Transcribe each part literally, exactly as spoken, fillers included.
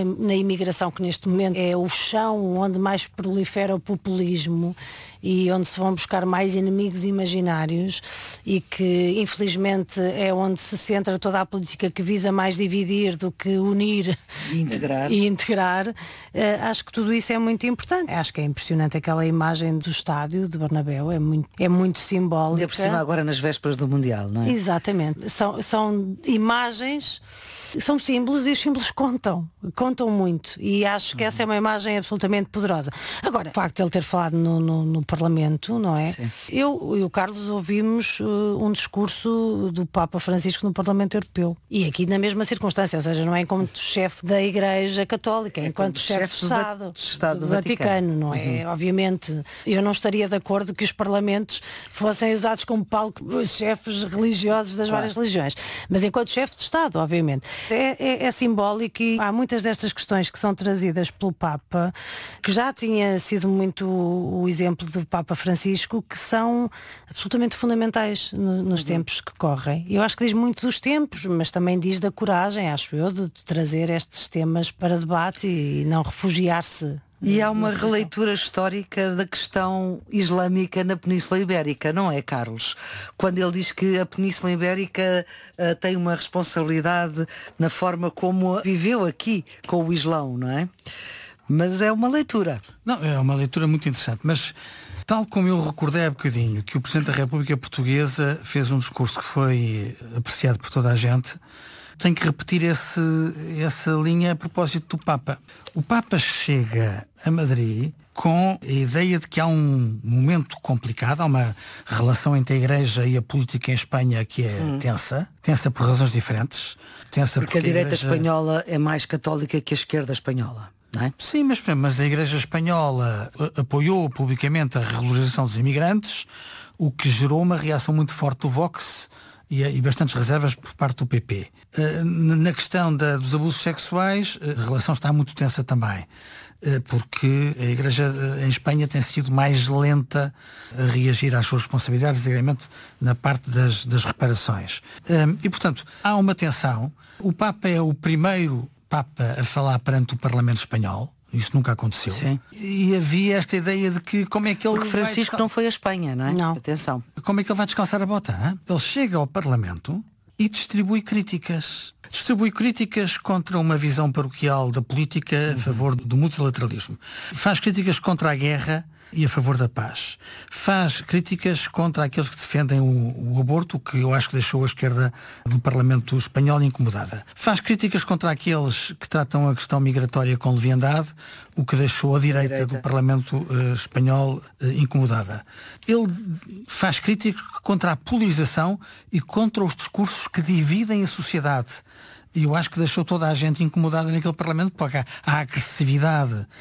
na, na imigração, que neste momento é o chão onde mais prolifera o populismo e onde se vão buscar mais inimigos imaginários, e que infelizmente é onde se centra toda a política que visa mais dividir do que unir e integrar, e integrar. Uh, acho que tudo isso é muito importante. Acho que é impressionante aquela imagem do estádio de Bernabéu, é muito, é muito simbólica. Ainda por cima agora nas vésperas do Mundial, não é? Exatamente, são, são imagens, são símbolos, e os símbolos contam, contam muito, e acho que essa é uma imagem absolutamente poderosa. Agora, o facto de ele ter falado no, no, no Parlamento, não é? Sim. Eu e o Carlos ouvimos uh, um discurso do Papa Francisco no Parlamento Europeu, e aqui na mesma circunstância, ou seja, não é enquanto chefe da Igreja Católica, é enquanto chefe de Estado, do, Estado do, do Vaticano, Vaticano, não é? Uhum. Obviamente, eu não estaria de acordo que os parlamentos fossem usados como palco os chefes religiosos das claro. várias religiões, mas enquanto chefe de Estado, obviamente. É, é, é simbólico, e há muitas destas questões que são trazidas pelo Papa, que já tinha sido muito o exemplo do Papa Francisco, que são absolutamente fundamentais no, nos uhum. tempos que correm. Eu acho que diz muito dos tempos, mas também diz da coragem, acho eu, de, de trazer estes temas para debate e não refugiar-se. E há uma releitura histórica da questão islâmica na Península Ibérica, não é, Carlos? Quando ele diz que a Península Ibérica uh, tem uma responsabilidade na forma como viveu aqui com o Islão, não é? Mas é uma leitura. Não, é uma leitura muito interessante, mas tal como eu recordei há bocadinho que o Presidente da República Portuguesa fez um discurso que foi apreciado por toda a gente, tenho que repetir esse, essa linha a propósito do Papa. O Papa chega a Madrid com a ideia de que há um momento complicado, há uma relação entre a Igreja e a política em Espanha que é hum. tensa, tensa por razões diferentes. Tensa porque, porque a direita a Igreja... espanhola é mais católica que a esquerda espanhola, não é? Sim, mas, mas a Igreja espanhola apoiou publicamente a regularização dos imigrantes, o que gerou uma reação muito forte do Vox e, e bastantes reservas por parte do P P. Uh, na questão da, dos abusos sexuais, a relação está muito tensa também, uh, porque a Igreja uh, em Espanha tem sido mais lenta a reagir às suas responsabilidades, exatamente na parte das, das reparações. Uh, e, portanto, há uma tensão. O Papa é o primeiro Papa a falar perante o Parlamento espanhol. Isto nunca aconteceu. Sim. E havia esta ideia de que como é que ele Porque Francisco vai descal... não foi à Espanha, não é? Não. Atenção. Como é que ele vai descalçar a bota? Hein? Ele chega ao Parlamento e distribui críticas. Distribui críticas contra uma visão paroquial da política uhum. a favor do multilateralismo. Faz críticas contra a guerra e a favor da paz. Faz críticas contra aqueles que defendem o, o aborto, que eu acho que deixou a esquerda do Parlamento espanhol incomodada. Faz críticas contra aqueles que tratam a questão migratória com leviandade, o que deixou a direita, direita. do Parlamento uh, espanhol uh, incomodada. Ele faz críticas contra a polarização e contra os discursos que dividem a sociedade. E eu acho que deixou toda a gente incomodada naquele Parlamento, porque a, a agressividade uh,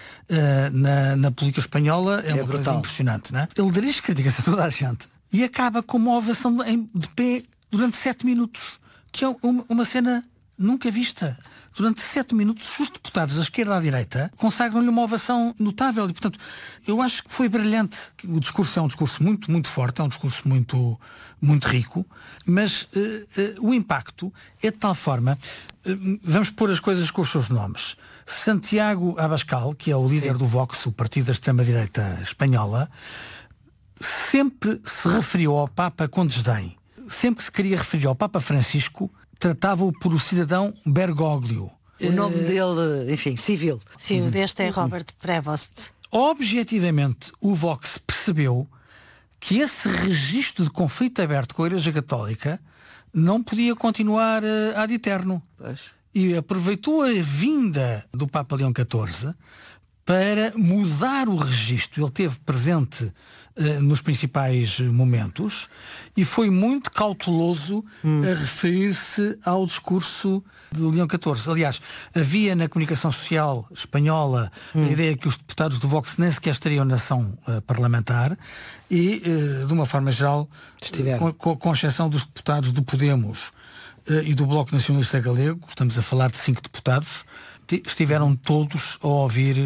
na, na política espanhola é, é uma brutal. coisa impressionante, não é? Ele dirige críticas a toda a gente e acaba com uma ovação de, de pé durante sete minutos, que é uma, uma cena nunca vista. Durante sete minutos, os deputados da esquerda à direita consagram-lhe uma ovação notável. E, portanto, eu acho que foi brilhante. O discurso é um discurso muito, muito forte, é um discurso muito, muito rico, mas uh, uh, o impacto é de tal forma... Uh, vamos pôr as coisas com os seus nomes. Santiago Abascal, que é o líder Sim. do Vox, o partido da extrema-direita espanhola, sempre se referiu ao Papa com desdém. Sempre que se queria referir ao Papa Francisco, tratava-o por o cidadão Bergoglio. O nome uh, dele, enfim, civil. Sim, o deste é Robert Prevost. Objetivamente, o Vox percebeu que esse registro de conflito aberto com a Igreja Católica não podia continuar uh, ad eterno. Pois. E aproveitou a vinda do Papa Leão catorze para mudar o registro. Ele esteve presente uh, nos principais momentos e foi muito cauteloso hum. a referir-se ao discurso de Leão catorze. Aliás, havia na comunicação social espanhola hum. a ideia que os deputados do Vox nem sequer estariam na ação uh, parlamentar e, uh, de uma forma geral, uh, com, com exceção dos deputados do Podemos uh, e do Bloco Nacionalista Galego, estamos a falar de cinco deputados, estiveram todos a ouvir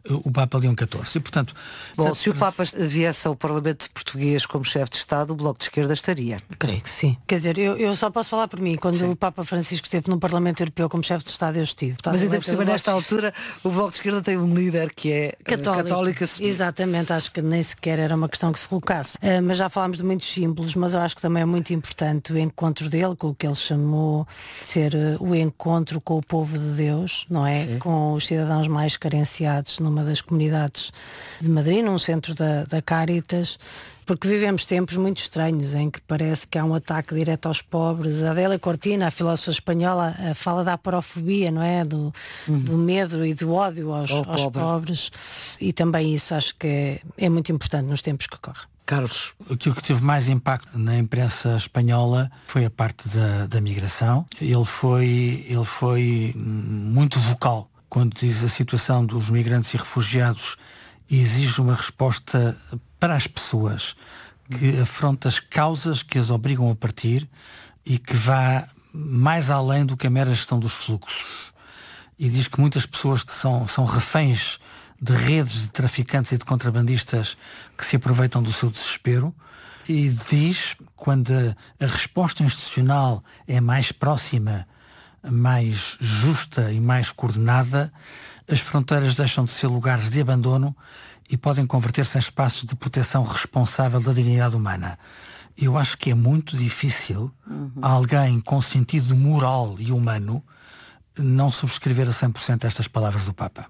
o Papa Leão catorze. E, portanto, Bom, portanto, se o Papa viesse ao Parlamento português como chefe de Estado, o Bloco de Esquerda estaria. Creio que sim. Quer dizer, eu, eu só posso falar por mim. Quando sim. o Papa Francisco esteve no Parlamento Europeu como chefe de Estado, eu estive. Portanto, mas ainda por cima, nesta altura, o Bloco de Esquerda tem um líder que é católico. católico Exatamente, acho que nem sequer era uma questão que se colocasse. Uh, mas já falámos de muitos símbolos, mas eu acho que também é muito importante o encontro dele, com o que ele chamou ser uh, o encontro com o povo de Deus, não é? Sim. Com os cidadãos mais carenciados numa das comunidades de Madrid, num centro da, da Cáritas, porque vivemos tempos muito estranhos em que parece que há um ataque direto aos pobres. A Adélia Cortina, a filósofa espanhola, a fala da aporofobia, não é? Do, uhum. do medo e do ódio aos, aos pobre. pobres. E também isso acho que é, é muito importante nos tempos que correm. Carlos, aquilo que teve mais impacto na imprensa espanhola foi a parte da, da migração. Ele foi, ele foi muito vocal quando diz a situação dos migrantes e refugiados exige uma resposta para as pessoas que afronta as causas que as obrigam a partir e que vá mais além do que a mera gestão dos fluxos. E diz que muitas pessoas são, são reféns de redes de traficantes e de contrabandistas que se aproveitam do seu desespero, e diz, quando a, a resposta institucional é mais próxima, mais justa e mais coordenada, as fronteiras deixam de ser lugares de abandono e podem converter-se em espaços de proteção responsável da dignidade humana. Eu acho que é muito difícil uhum. alguém com sentido moral e humano não subscrever a cem por cento estas palavras do Papa.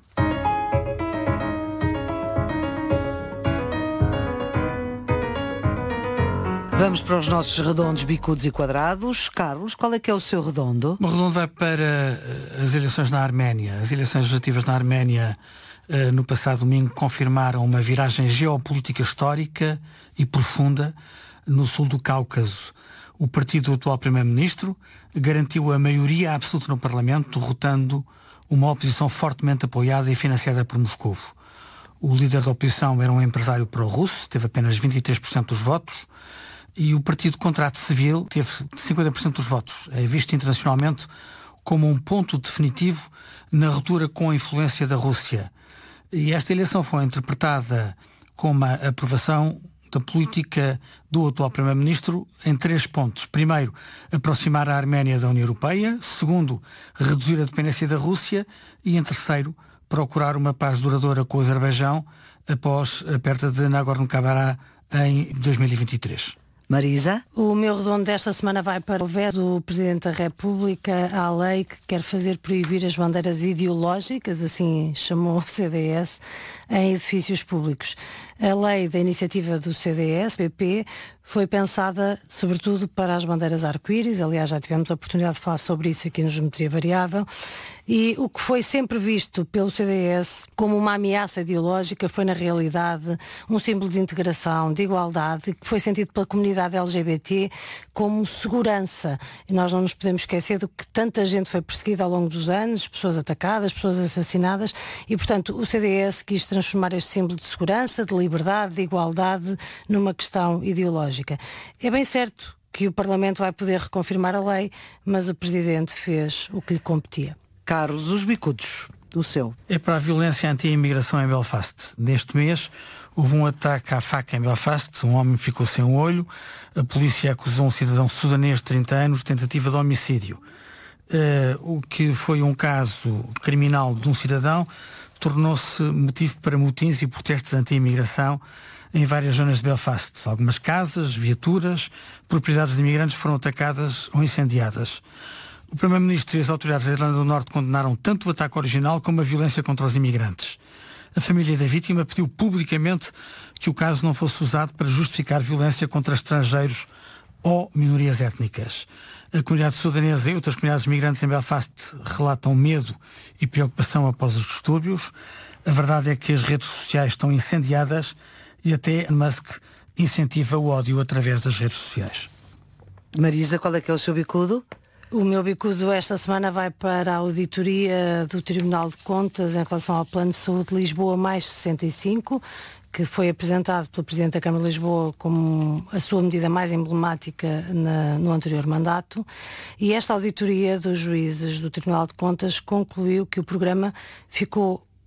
Vamos para os nossos redondos, bicudos e quadrados. Carlos, qual é que é o seu redondo? O redondo vai para as eleições na Arménia. As eleições legislativas na Arménia no passado domingo confirmaram uma viragem geopolítica histórica e profunda no sul do Cáucaso. O partido do atual primeiro-ministro garantiu a maioria absoluta no Parlamento, derrotando uma oposição fortemente apoiada e financiada por Moscovo. O líder da oposição era um empresário pró-russo, teve apenas vinte e três por cento dos votos, e o Partido Contrato Civil teve cinquenta por cento dos votos. É visto internacionalmente como um ponto definitivo na ruptura com a influência da Rússia. E esta eleição foi interpretada como a aprovação da política do atual primeiro-ministro em três pontos. Primeiro, aproximar a Arménia da União Europeia. Segundo, reduzir a dependência da Rússia. E em terceiro, procurar uma paz duradoura com o Azerbaijão após a perda de Nagorno-Karabakh em dois mil e vinte e três. Marisa? O meu redondo desta semana vai para o veto do Presidente da República à lei que quer fazer proibir as bandeiras ideológicas, assim chamou o C D S, em edifícios públicos. A lei da iniciativa do C D S, P P, foi pensada sobretudo para as bandeiras arco-íris. Aliás, já tivemos a oportunidade de falar sobre isso aqui no Geometria Variável. E o que foi sempre visto pelo C D S como uma ameaça ideológica foi, na realidade, um símbolo de integração, de igualdade, que foi sentido pela comunidade L G B T como segurança. E nós não nos podemos esquecer do que tanta gente foi perseguida ao longo dos anos, pessoas atacadas, pessoas assassinadas, e, portanto, o C D S quis transformar este símbolo de segurança, de liberdade, de igualdade, numa questão ideológica. É bem certo que o Parlamento vai poder reconfirmar a lei, mas o Presidente fez o que lhe competia. Carlos, os bicudos, do seu. É para a violência anti-imigração em Belfast. Neste mês houve um ataque à faca em Belfast, um homem ficou sem um olho, a polícia acusou um cidadão sudanês de trinta anos de tentativa de homicídio. Uh, o que foi um caso criminal de um cidadão tornou-se motivo para motins e protestos anti-imigração em várias zonas de Belfast. Algumas casas, viaturas, propriedades de imigrantes foram atacadas ou incendiadas. O Primeiro-Ministro e as autoridades da Irlanda do Norte condenaram tanto o ataque original como a violência contra os imigrantes. A família da vítima pediu publicamente que o caso não fosse usado para justificar violência contra estrangeiros ou minorias étnicas. A comunidade sudanesa e outras comunidades migrantes em Belfast relatam medo e preocupação após os distúrbios. A verdade é que as redes sociais estão incendiadas e até Musk incentiva o ódio através das redes sociais. Marisa, qual é que é o seu bicudo? O meu bicudo esta semana vai para a auditoria do Tribunal de Contas em relação ao Plano de Saúde de Lisboa mais sessenta e cinco, que foi apresentado pelo Presidente da Câmara de Lisboa como a sua medida mais emblemática na, no anterior mandato. E esta auditoria dos juízes do Tribunal de Contas concluiu que o programa ficou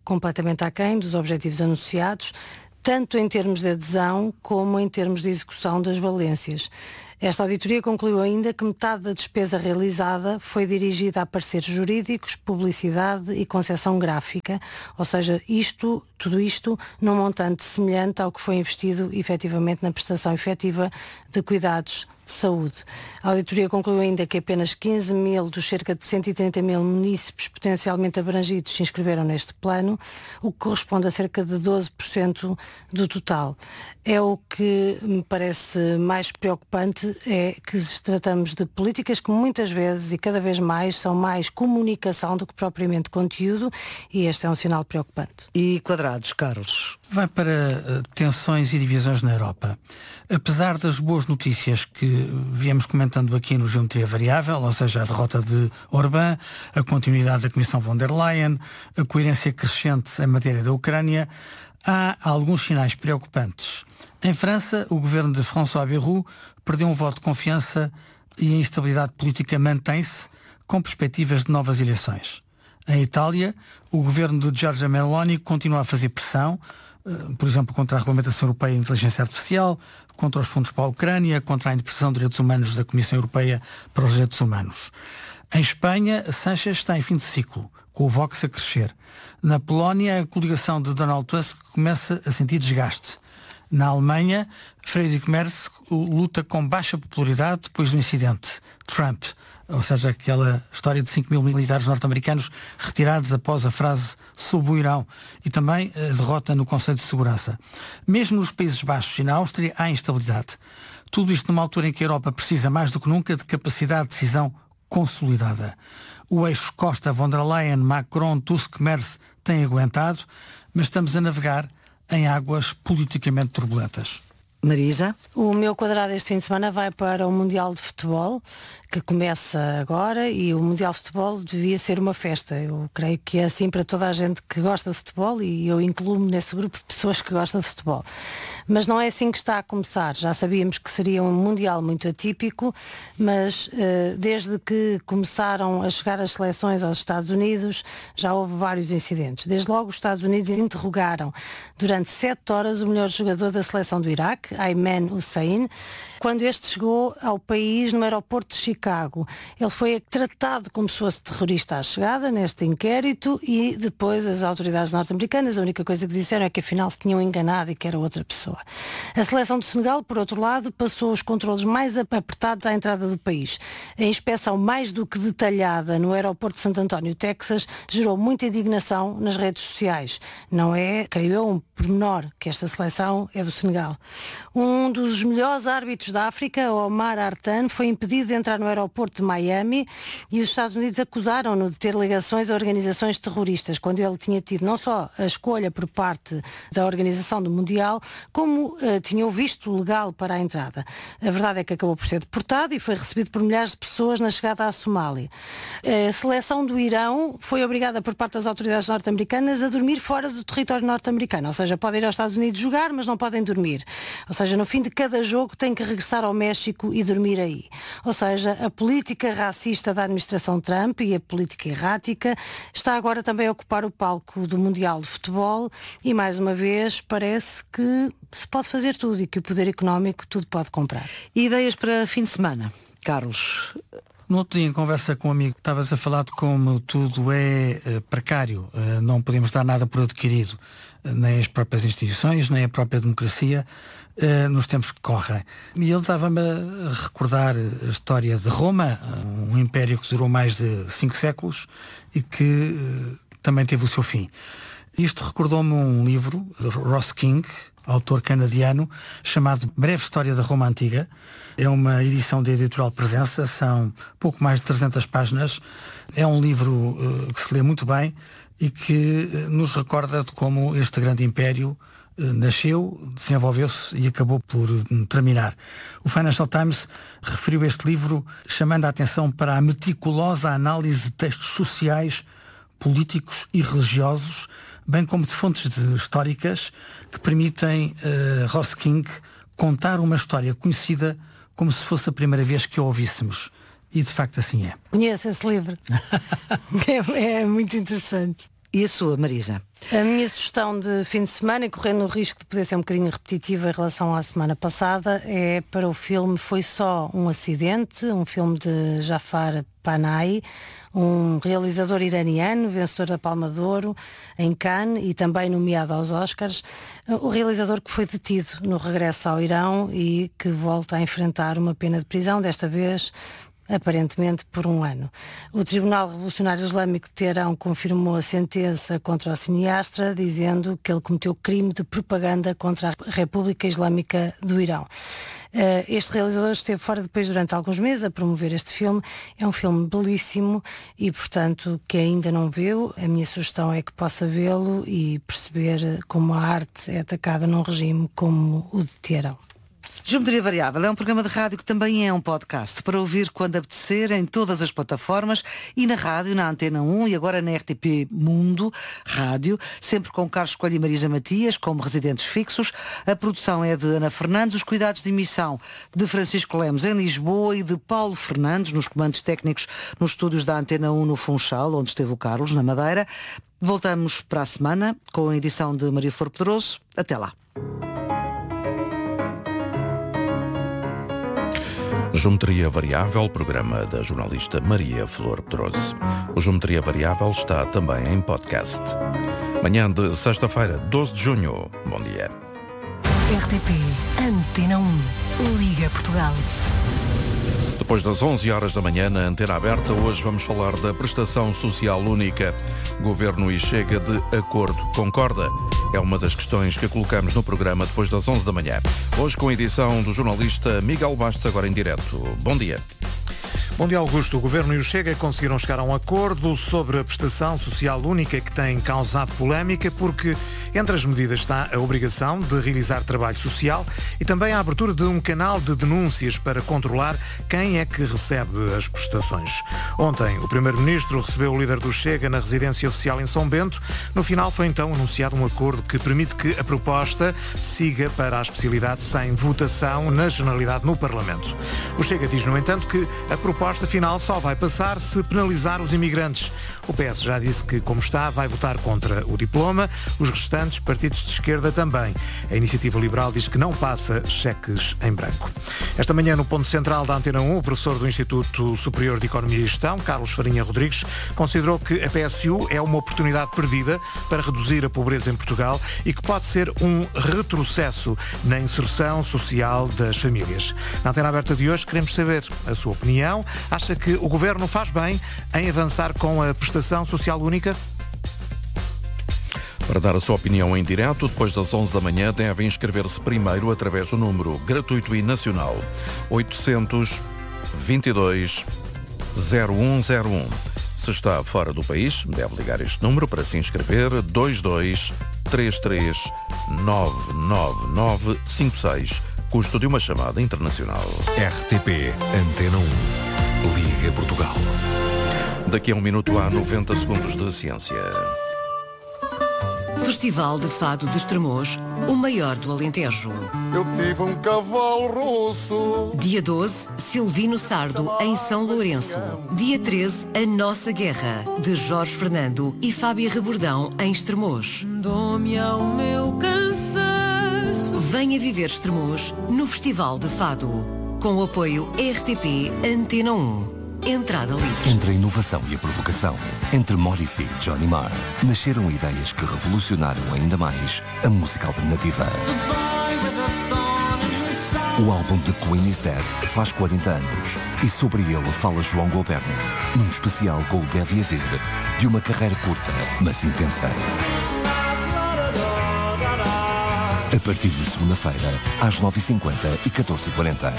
completamente aquém dos objetivos anunciados, tanto em termos de adesão como em termos de execução das valências. Esta auditoria concluiu ainda que metade da despesa realizada foi dirigida a parceiros jurídicos, publicidade e concessão gráfica, ou seja, isto, tudo isto num montante semelhante ao que foi investido efetivamente na prestação efetiva de cuidados de saúde. A auditoria concluiu ainda que apenas quinze mil dos cerca de cento e trinta mil munícipes potencialmente abrangidos se inscreveram neste plano, o que corresponde a cerca de doze por cento do total. É o que me parece mais preocupante, é que tratamos de políticas que muitas vezes e cada vez mais são mais comunicação do que propriamente conteúdo, e este é um sinal preocupante. E Quadrados, Carlos? Vai para uh, tensões e divisões na Europa. Apesar das boas notícias que viemos comentando aqui no Geometria Variável, ou seja, a derrota de Orbán, a continuidade da Comissão von der Leyen, a coerência crescente em matéria da Ucrânia, há alguns sinais preocupantes. Em França, o governo de François Bayrou perdeu um voto de confiança e a instabilidade política mantém-se, com perspectivas de novas eleições. Em Itália, o governo de Giorgia Meloni continua a fazer pressão, por exemplo, contra a regulamentação europeia de inteligência artificial, contra os fundos para a Ucrânia, contra a interpretação de direitos humanos da Comissão Europeia para os Direitos Humanos. Em Espanha, Sánchez está em fim de ciclo, com o Vox a crescer. Na Polónia, a coligação de Donald Tusk começa a sentir desgaste. Na Alemanha, Friedrich Merz luta com baixa popularidade depois do incidente Trump, ou seja, aquela história de cinco mil militares norte-americanos retirados após a frase "sob o Irão", e também a derrota no Conselho de Segurança. Mesmo nos Países Baixos e na Áustria há instabilidade. Tudo isto numa altura em que a Europa precisa mais do que nunca de capacidade de decisão consolidada. O eixo Costa-von der Leyen, Macron, Tusk, Merz tem aguentado, mas estamos a navegar em águas politicamente turbulentas. Marisa? O meu quadrado este fim de semana vai para o Mundial de Futebol, que começa agora, e o Mundial de Futebol devia ser uma festa. Eu creio que é assim para toda a gente que gosta de futebol, e eu incluo-me nesse grupo de pessoas que gostam de futebol. Mas não é assim que está a começar. Já sabíamos que seria um Mundial muito atípico, mas uh, desde que começaram a chegar as seleções aos Estados Unidos, já houve vários incidentes. Desde logo os Estados Unidos interrogaram durante sete horas o melhor jogador da seleção do Iraque, Ayman Hussein, quando este chegou ao país no aeroporto de Chicago. Ele foi tratado como se fosse terrorista à chegada neste inquérito, e depois as autoridades norte-americanas a única coisa que disseram é que afinal se tinham enganado e que era outra pessoa. A seleção do Senegal, por outro lado, passou os controles mais apertados à entrada do país. A inspeção mais do que detalhada no aeroporto de Santo António, Texas, gerou muita indignação nas redes sociais. Não é, creio eu, um pormenor que esta seleção é do Senegal. Um dos melhores árbitros da África, Omar Artan, foi impedido de entrar no aeroporto de Miami, e os Estados Unidos acusaram-no de ter ligações a organizações terroristas, quando ele tinha tido não só a escolha por parte da organização do Mundial, como uh, tinha o visto legal para a entrada. A verdade é que acabou por ser deportado e foi recebido por milhares de pessoas na chegada à Somália. A seleção do Irão foi obrigada por parte das autoridades norte-americanas a dormir fora do território norte-americano, ou seja, podem ir aos Estados Unidos jogar, mas não podem dormir. Ou seja, no fim de cada jogo tem que regressar ao México e dormir aí. Ou seja, a política racista da administração Trump e a política errática está agora também a ocupar o palco do Mundial de Futebol, e mais uma vez parece que se pode fazer tudo e que o poder económico tudo pode comprar. E ideias para fim de semana, Carlos? No outro dia, em conversa com um amigo, estavas a falar de como tudo é uh, precário, uh, não podemos dar nada por adquirido, uh, nem as próprias instituições, nem a própria democracia, uh, nos tempos que correm. E ele estava-me a recordar a história de Roma, um império que durou mais de cinco séculos e que uh, também teve o seu fim. Isto recordou-me um livro de Ross King, autor canadiano, chamado Breve História da Roma Antiga. É uma edição da editorial Presença, são pouco mais de trezentas páginas. É um livro uh, que se lê muito bem e que uh, nos recorda de como este grande império uh, nasceu, desenvolveu-se e acabou por uh, terminar. O Financial Times referiu este livro chamando a atenção para a meticulosa análise de textos sociais, políticos e religiosos, bem como de fontes de históricas que permitem uh, Ross King contar uma história conhecida como se fosse a primeira vez que a ouvíssemos. E de facto assim é. Conheço esse livro. é, é muito interessante. E a sua, Marisa? A minha sugestão de fim de semana, e correndo o risco de poder ser um bocadinho repetitiva em relação à semana passada, é para o filme Foi Só um Acidente, um filme de Jafar Panahi, um realizador iraniano, vencedor da Palma de Ouro em Cannes e também nomeado aos Oscars. O realizador que foi detido no regresso ao Irão e que volta a enfrentar uma pena de prisão, desta vez aparentemente por um ano. O Tribunal Revolucionário Islâmico de Teherão confirmou a sentença contra o cineasta, dizendo que ele cometeu crime de propaganda contra a República Islâmica do Irão. Este realizador esteve fora depois durante alguns meses a promover este filme. É um filme belíssimo e, portanto, que ainda não viu, a minha sugestão é que possa vê-lo e perceber como a arte é atacada num regime como o de Teherão. Geometria Variável é um programa de rádio que também é um podcast para ouvir quando apetecer em todas as plataformas e na rádio, na Antena um e agora na R T P Mundo Rádio, sempre com Carlos Coelho e Marisa Matias como residentes fixos. A produção é de Ana Fernandes, os cuidados de emissão de Francisco Lemos em Lisboa e de Paulo Fernandes nos comandos técnicos nos estúdios da Antena um no Funchal, onde esteve o Carlos, na Madeira. Voltamos para a semana com a edição de Maria Flor Pedroso. Até lá. Geometria Variável, programa da jornalista Maria Flor Pedroso. O Geometria Variável está também em podcast. Manhã de sexta-feira, doze de junho. Bom dia. R T P Antena um. Liga Portugal. Depois das onze horas da manhã, na Antena Aberta, hoje vamos falar da Prestação Social Única. Governo e Chega de acordo. Concorda? É uma das questões que colocamos no programa depois das onze da manhã. Hoje com a edição do jornalista Miguel Bastos, agora em direto. Bom dia. Bom dia, Augusto. O Governo e o Chega conseguiram chegar a um acordo sobre a prestação social única que tem causado polémica porque entre as medidas está a obrigação de realizar trabalho social e também a abertura de um canal de denúncias para controlar quem é que recebe as prestações. Ontem, o Primeiro-Ministro recebeu o líder do Chega na residência oficial em São Bento. No final foi então anunciado um acordo que permite que a proposta siga para a especialidade sem votação na generalidade no Parlamento. O Chega diz, no entanto, que a proposta A proposta final só vai passar se penalizar os imigrantes. O P S já disse que, como está, vai votar contra o diploma. Os restantes partidos de esquerda também. A Iniciativa Liberal diz que não passa cheques em branco. Esta manhã, no ponto central da Antena um, o professor do Instituto Superior de Economia e Gestão, Carlos Farinha Rodrigues, considerou que a P S U é uma oportunidade perdida para reduzir a pobreza em Portugal e que pode ser um retrocesso na inserção social das famílias. Na Antena Aberta de hoje, queremos saber a sua opinião. Acha que o Governo faz bem em avançar com a prestação social única? Para dar a sua opinião em direto, depois das onze da manhã, deve inscrever-se primeiro através do número gratuito e nacional oitocentos, vinte e dois, zero um zero um. Se está fora do país, deve ligar este número para se inscrever: dois dois três três nove nove nove cinco seis. Custo de uma chamada internacional. R T P Antena um. Liga Portugal. Daqui a um minuto há noventa segundos de ciência. Festival de Fado de Estremoz, o maior do Alentejo. Eu tive um cavalo rosso. Dia doze, Silvino Sardo, em São Lourenço. Dia treze, A Nossa Guerra, de Jorge Fernando e Fábia Rebordão, em Estremoz. Dou-me ao meu cansaço. Venha viver Estremoz no Festival de Fado. Com o apoio R T P Antena um. Entrada livre. Entre a inovação e a provocação, entre Morrissey e Johnny Marr, nasceram ideias que revolucionaram ainda mais a música alternativa. O álbum The Queen is Dead faz quarenta anos e sobre ele fala João Goberni, num especial com o Deve Haver de uma carreira curta, mas intensa. A partir de segunda-feira, às nove e cinquenta e catorze e quarenta.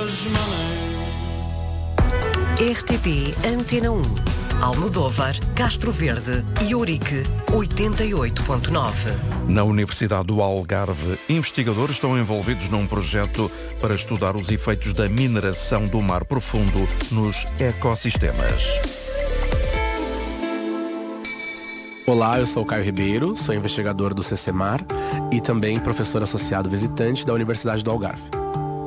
R T P Antena um. Almodóvar, Castro Verde e Ourique, oitenta e oito ponto nove. Na Universidade do Algarve, investigadores estão envolvidos num projeto para estudar os efeitos da mineração do mar profundo nos ecossistemas. Olá, eu sou o Caio Ribeiro, sou investigador do C C M A R e também professor associado visitante da Universidade do Algarve.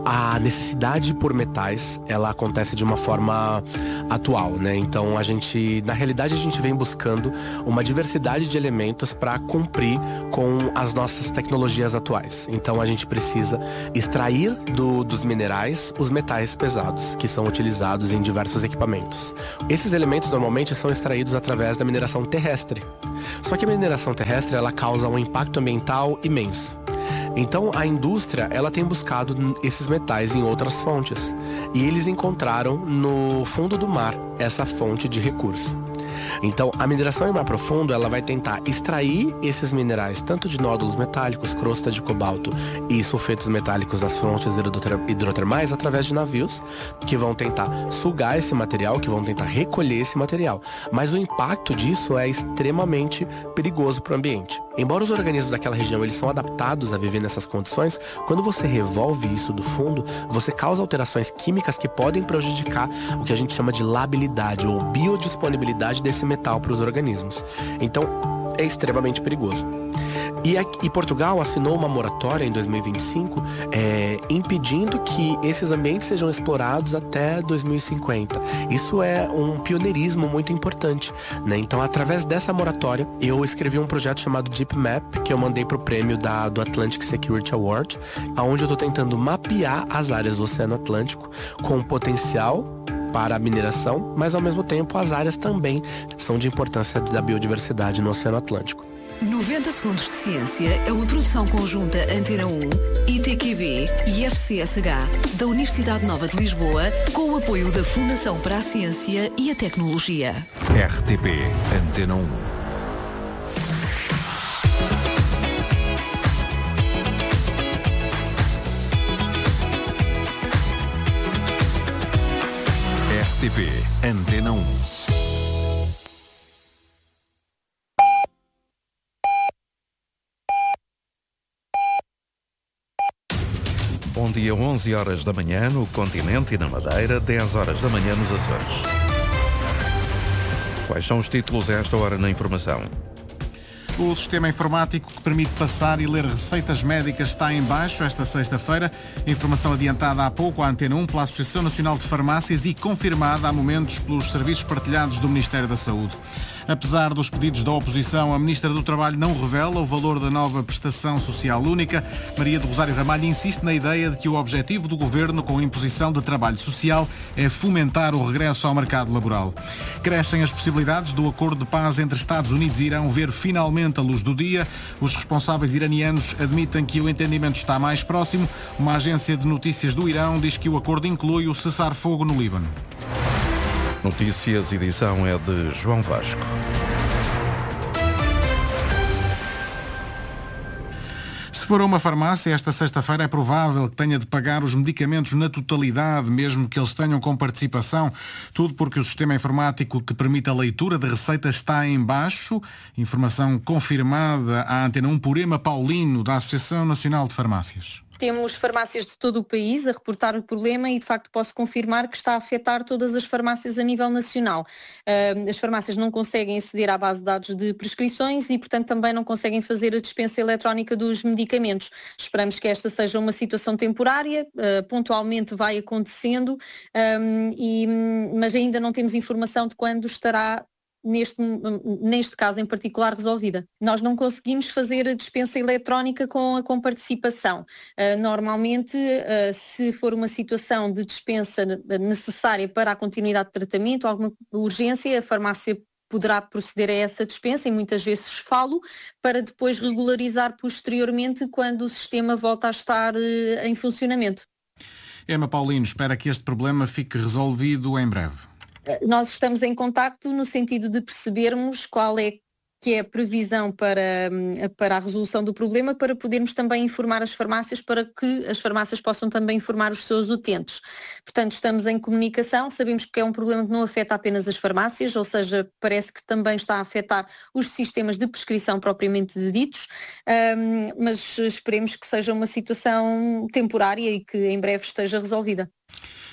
a necessidade por metais, ela acontece de uma forma atual, né? Então a gente, na realidade, a gente vem buscando uma diversidade de elementos para cumprir com as nossas tecnologias atuais. Então a gente precisa extrair do, dos minerais os metais pesados, que são utilizados em diversos equipamentos. Esses elementos normalmente são extraídos através da mineração terrestre. Só que a mineração terrestre, ela causa um impacto ambiental imenso. Então a indústria, ela tem buscado esses metais em outras fontes. E eles encontraram no fundo do mar essa fonte de recurso. Então, a mineração em mar profundo, ela vai tentar extrair esses minerais, tanto de nódulos metálicos, crosta de cobalto e sulfetos metálicos das fontes hidrotermais, através de navios que vão tentar sugar esse material, que vão tentar recolher esse material. Mas o impacto disso é extremamente perigoso para o ambiente. Embora os organismos daquela região, eles são adaptados a viver nessas condições, quando você revolve isso do fundo, você causa alterações químicas que podem prejudicar o que a gente chama de labilidade ou biodisponibilidade desse metal para os organismos. Então, é extremamente perigoso. E, aqui, e Portugal assinou uma moratória em dois mil e vinte e cinco, é, impedindo que esses ambientes sejam explorados até dois mil e cinquenta. Isso é um pioneirismo muito importante, né? Então, através dessa moratória, eu escrevi um projeto chamado Deep Map, que eu mandei para o prêmio da, do Atlantic Security Award, onde eu estou tentando mapear as áreas do Oceano Atlântico com potencial para a mineração, mas ao mesmo tempo as áreas também são de importância da biodiversidade no Oceano Atlântico. noventa Segundos de Ciência é uma produção conjunta Antena um, I T Q B e F C S H da Universidade Nova de Lisboa, com o apoio da Fundação para a Ciência e a Tecnologia. R T P Antena um. R T P Antena um. Bom dia, onze horas da manhã no continente e na Madeira, dez horas da manhã nos Açores. Quais são os títulos a esta hora na informação? O sistema informático que permite passar e ler receitas médicas está em baixo esta sexta-feira. Informação adiantada há pouco à Antena um pela Associação Nacional de Farmácias e confirmada há momentos pelos serviços partilhados do Ministério da Saúde. Apesar dos pedidos da oposição, a Ministra do Trabalho não revela o valor da nova prestação social única. Maria do Rosário Ramalho insiste na ideia de que o objetivo do Governo com a imposição de trabalho social é fomentar o regresso ao mercado laboral. Crescem as possibilidades do acordo de paz entre Estados Unidos e Irão ver finalmente a luz do dia. Os responsáveis iranianos admitem que o entendimento está mais próximo. Uma agência de notícias do Irão diz que o acordo inclui o cessar-fogo no Líbano. Notícias, edição é de João Vasco. Se for a uma farmácia, esta sexta-feira é provável que tenha de pagar os medicamentos na totalidade, mesmo que eles tenham com participação. Tudo porque o sistema informático que permite a leitura de receitas está em baixo. Informação confirmada à Antena um por Ema Paulino, da Associação Nacional de Farmácias. Temos farmácias de todo o país a reportar o problema e, de facto, posso confirmar que está a afetar todas as farmácias a nível nacional. Uh, as farmácias não conseguem aceder à base de dados de prescrições e, portanto, também não conseguem fazer a dispensa eletrónica dos medicamentos. Esperamos que esta seja uma situação temporária, uh, pontualmente vai acontecendo, um, e, mas ainda não temos informação de quando estará Neste, neste caso em particular resolvida. Nós não conseguimos fazer a dispensa eletrónica com a comparticipação. Uh, normalmente, uh, se for uma situação de dispensa necessária para a continuidade de tratamento, alguma urgência, a farmácia poderá proceder a essa dispensa e muitas vezes falo para depois regularizar posteriormente quando o sistema volta a estar uh, em funcionamento. Ema Paulino espera que este problema fique resolvido em breve. Nós estamos em contacto no sentido de percebermos qual é que é a previsão para, para a resolução do problema, para podermos também informar as farmácias, para que as farmácias possam também informar os seus utentes. Portanto, estamos em comunicação, sabemos que é um problema que não afeta apenas as farmácias, ou seja, parece que também está a afetar os sistemas de prescrição propriamente ditos, um, mas esperemos que seja uma situação temporária e que em breve esteja resolvida.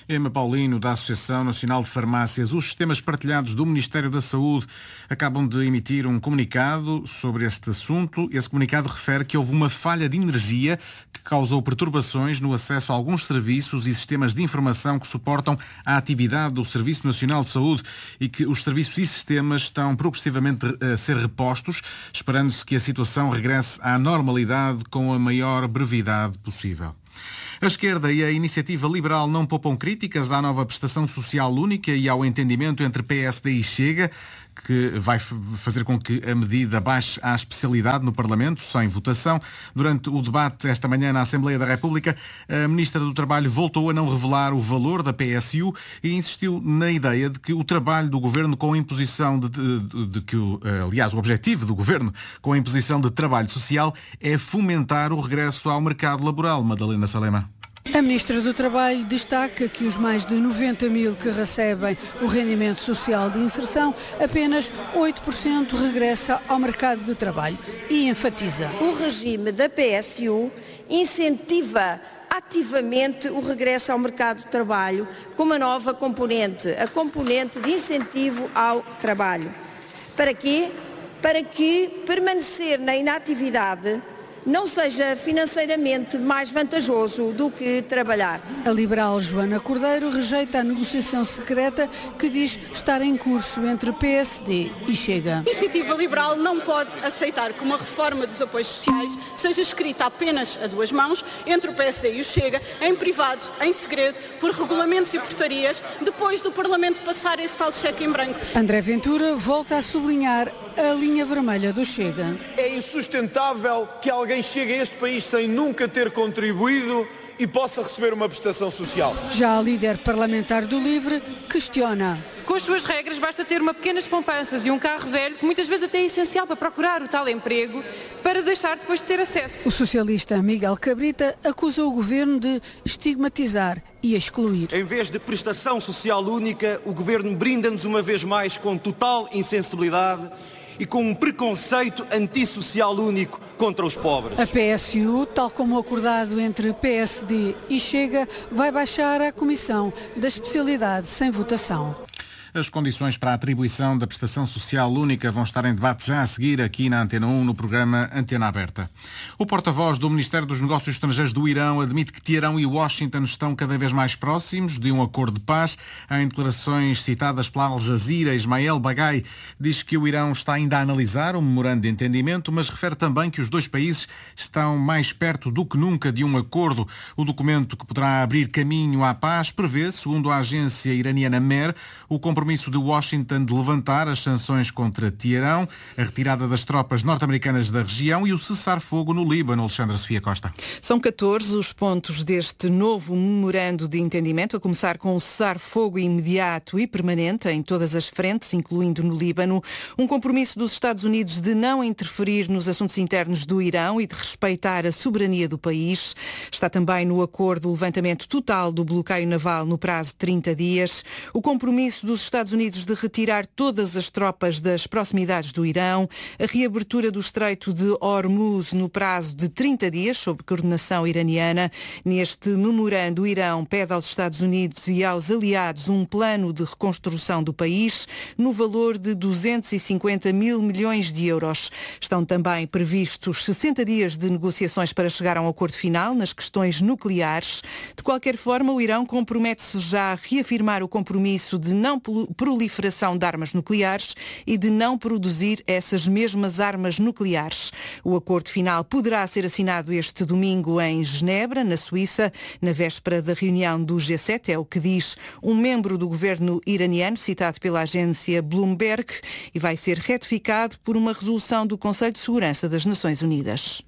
Emma Paulino, da Associação Nacional de Farmácias. Os sistemas partilhados do Ministério da Saúde acabam de emitir um comunicado sobre este assunto. Esse comunicado refere que houve uma falha de energia que causou perturbações no acesso a alguns serviços e sistemas de informação que suportam a atividade do Serviço Nacional de Saúde e que os serviços e sistemas estão progressivamente a ser repostos, esperando-se que a situação regresse à normalidade com a maior brevidade possível. A esquerda e a Iniciativa Liberal não poupam críticas à nova prestação social única e ao entendimento entre P S D e Chega, que vai fazer com que a medida baixe à especialidade no Parlamento, sem votação. Durante o debate esta manhã na Assembleia da República, a Ministra do Trabalho voltou a não revelar o valor da P S U e insistiu na ideia de que o trabalho do Governo com a imposição de, de, de, de que, aliás, o objetivo do Governo com a imposição de trabalho social é fomentar o regresso ao mercado laboral. Madalena Salema. A Ministra do Trabalho destaca que os mais de noventa mil que recebem o rendimento social de inserção, apenas oito por cento regressa ao mercado de trabalho e enfatiza. O regime da P S U incentiva ativamente o regresso ao mercado de trabalho com uma nova componente, a componente de incentivo ao trabalho. Para quê? Para que permanecer na inatividade não seja financeiramente mais vantajoso do que trabalhar. A liberal Joana Cordeiro rejeita a negociação secreta que diz estar em curso entre P S D e Chega. A Iniciativa Liberal não pode aceitar que uma reforma dos apoios sociais seja escrita apenas a duas mãos entre o P S D e o Chega, em privado, em segredo, por regulamentos e portarias, depois do Parlamento passar esse tal cheque em branco. André Ventura volta a sublinhar a linha vermelha do Chega. É insustentável que alguém chegue a este país sem nunca ter contribuído e possa receber uma prestação social. Já a líder parlamentar do LIVRE questiona. Com as suas regras basta ter uma pequenas poupanças e um carro velho, que muitas vezes até é essencial para procurar o tal emprego, para deixar depois de ter acesso. O socialista Miguel Cabrita acusa o governo de estigmatizar e excluir. Em vez de prestação social única, o governo brinda-nos uma vez mais com total insensibilidade e com um preconceito antissocial único contra os pobres. A P S U, tal como acordado entre P S D e Chega, vai baixar à Comissão da Especialidade sem votação. As condições para a atribuição da prestação social única vão estar em debate já a seguir aqui na Antena um, no programa Antena Aberta. O porta-voz do Ministério dos Negócios Estrangeiros do Irão admite que Teherão e Washington estão cada vez mais próximos de um acordo de paz. Em declarações citadas pela Al Jazeera, Ismael Bagai diz que o Irão está ainda a analisar um memorando de entendimento, mas refere também que os dois países estão mais perto do que nunca de um acordo. O documento, que poderá abrir caminho à paz, prevê, segundo a agência iraniana M E R, o compromisso de Washington de levantar as sanções contra Teherão, a retirada das tropas norte-americanas da região e o cessar-fogo no Líbano. Alexandra Sofia Costa. São catorze os pontos deste novo memorando de entendimento, a começar com o cessar-fogo imediato e permanente em todas as frentes, incluindo no Líbano, um compromisso dos Estados Unidos de não interferir nos assuntos internos do Irão e de respeitar a soberania do país. Está também no acordo o levantamento total do bloqueio naval no prazo de trinta dias, o compromisso dos Estados Unidos de retirar todas as tropas das proximidades do Irão, a reabertura do Estreito de Hormuz no prazo de trinta dias, sob coordenação iraniana. Neste memorando, o Irão pede aos Estados Unidos e aos aliados um plano de reconstrução do país no valor de duzentos e cinquenta mil milhões de euros. Estão também previstos sessenta dias de negociações para chegar a um acordo final nas questões nucleares. De qualquer forma, o Irão compromete-se já a reafirmar o compromisso de não proliferação de armas nucleares e de não produzir essas mesmas armas nucleares. O acordo final poderá ser assinado este domingo em Genebra, na Suíça, na véspera da reunião do G sete, é o que diz um membro do governo iraniano, citado pela agência Bloomberg, e vai ser retificado por uma resolução do Conselho de Segurança das Nações Unidas.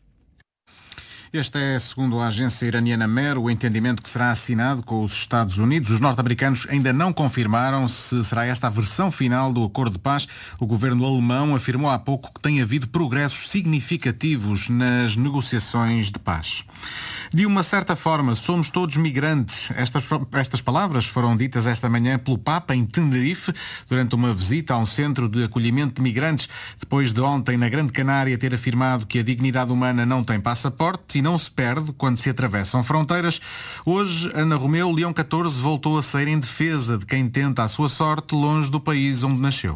Este é, segundo a agência iraniana M E R, o entendimento que será assinado com os Estados Unidos. Os norte-americanos ainda não confirmaram se será esta a versão final do acordo de paz. O governo alemão afirmou há pouco que tem havido progressos significativos nas negociações de paz. De uma certa forma, somos todos migrantes. Estas, estas palavras foram ditas esta manhã pelo Papa em Tenerife, durante uma visita a um centro de acolhimento de migrantes, depois de ontem, na Grande Canária, ter afirmado que a dignidade humana não tem passaporte e não se perde quando se atravessam fronteiras. Hoje, Ana Romeu, Leão catorze voltou a sair em defesa de quem tenta a sua sorte longe do país onde nasceu.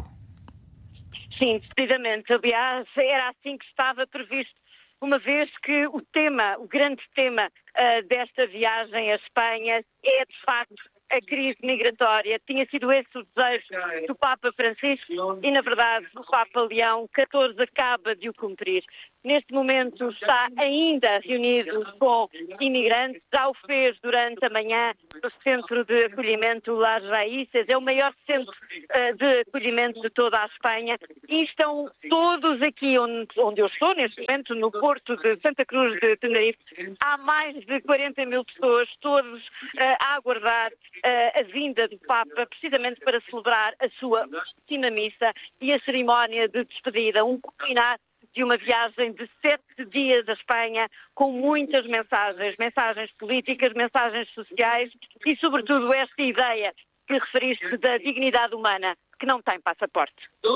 Sim, decididamente. Aliás, era assim que estava previsto, uma vez que o tema, o grande tema uh, desta viagem à Espanha é, de facto, a crise migratória. Tinha sido esse o desejo do Papa Francisco e, na verdade, o Papa Leão catorze acaba de o cumprir. Neste momento está ainda reunido com imigrantes, já o fez durante a manhã no Centro de Acolhimento Las Raíces, é o maior centro uh, de acolhimento de toda a Espanha, e estão todos aqui onde, onde eu estou, neste momento, no Porto de Santa Cruz de Tenerife. Há mais de quarenta mil pessoas, todos uh, a aguardar uh, a vinda do Papa, precisamente para celebrar a sua última missa e a cerimónia de despedida, um culminar de uma viagem de sete dias à Espanha, com muitas mensagens, mensagens políticas, mensagens sociais e, sobretudo, esta ideia que referiste da dignidade humana, que não tem passaporte.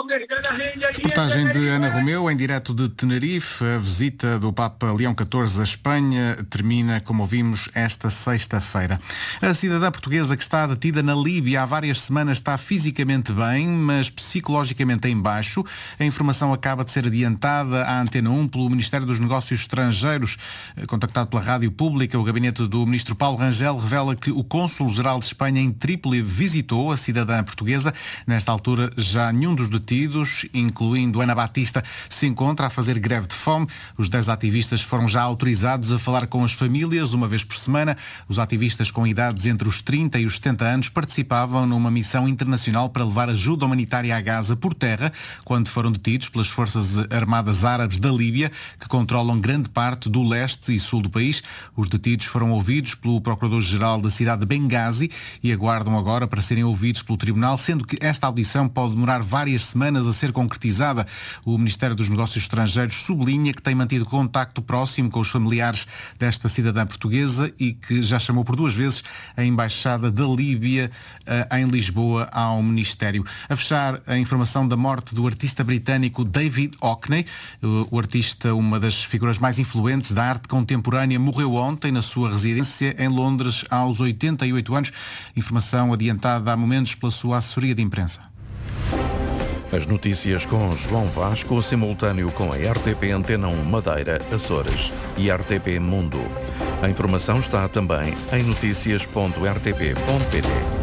Reportagem de Ana Romeu, em direto de Tenerife. A visita do Papa Leão catorze à Espanha termina, como ouvimos, esta sexta-feira. A cidadã portuguesa que está detida na Líbia há várias semanas está fisicamente bem, mas psicologicamente em baixo. A informação acaba de ser adiantada à Antena um pelo Ministério dos Negócios Estrangeiros. Contactado pela Rádio Pública, o gabinete do ministro Paulo Rangel revela que o cônsul-geral de Espanha em Trípoli visitou a cidadã portuguesa. Nesta altura, já nenhum dos detidos, incluindo Ana Batista, se encontra a fazer greve de fome. Os dez ativistas foram já autorizados a falar com as famílias uma vez por semana. Os ativistas com idades entre os trinta e os setenta anos participavam numa missão internacional para levar ajuda humanitária a Gaza por terra, quando foram detidos pelas forças armadas árabes da Líbia, que controlam grande parte do leste e sul do país. Os detidos foram ouvidos pelo Procurador-Geral da cidade de Benghazi e aguardam agora para serem ouvidos pelo Tribunal, sendo que esta audição pode demorar várias semanas a ser concretizada. O Ministério dos Negócios Estrangeiros sublinha que tem mantido contacto próximo com os familiares desta cidadã portuguesa e que já chamou por duas vezes a Embaixada da Líbia uh, em Lisboa ao Ministério. A fechar, a informação da morte do artista britânico David Hockney. Uh, o artista, uma das figuras mais influentes da arte contemporânea, morreu ontem na sua residência em Londres aos oitenta e oito anos. Informação adiantada há momentos pela sua assessoria de imprensa. As notícias com João Vasco, simultâneo com a R T P Antena um Madeira, Açores e R T P Mundo. A informação está também em notícias ponto r t p ponto p t.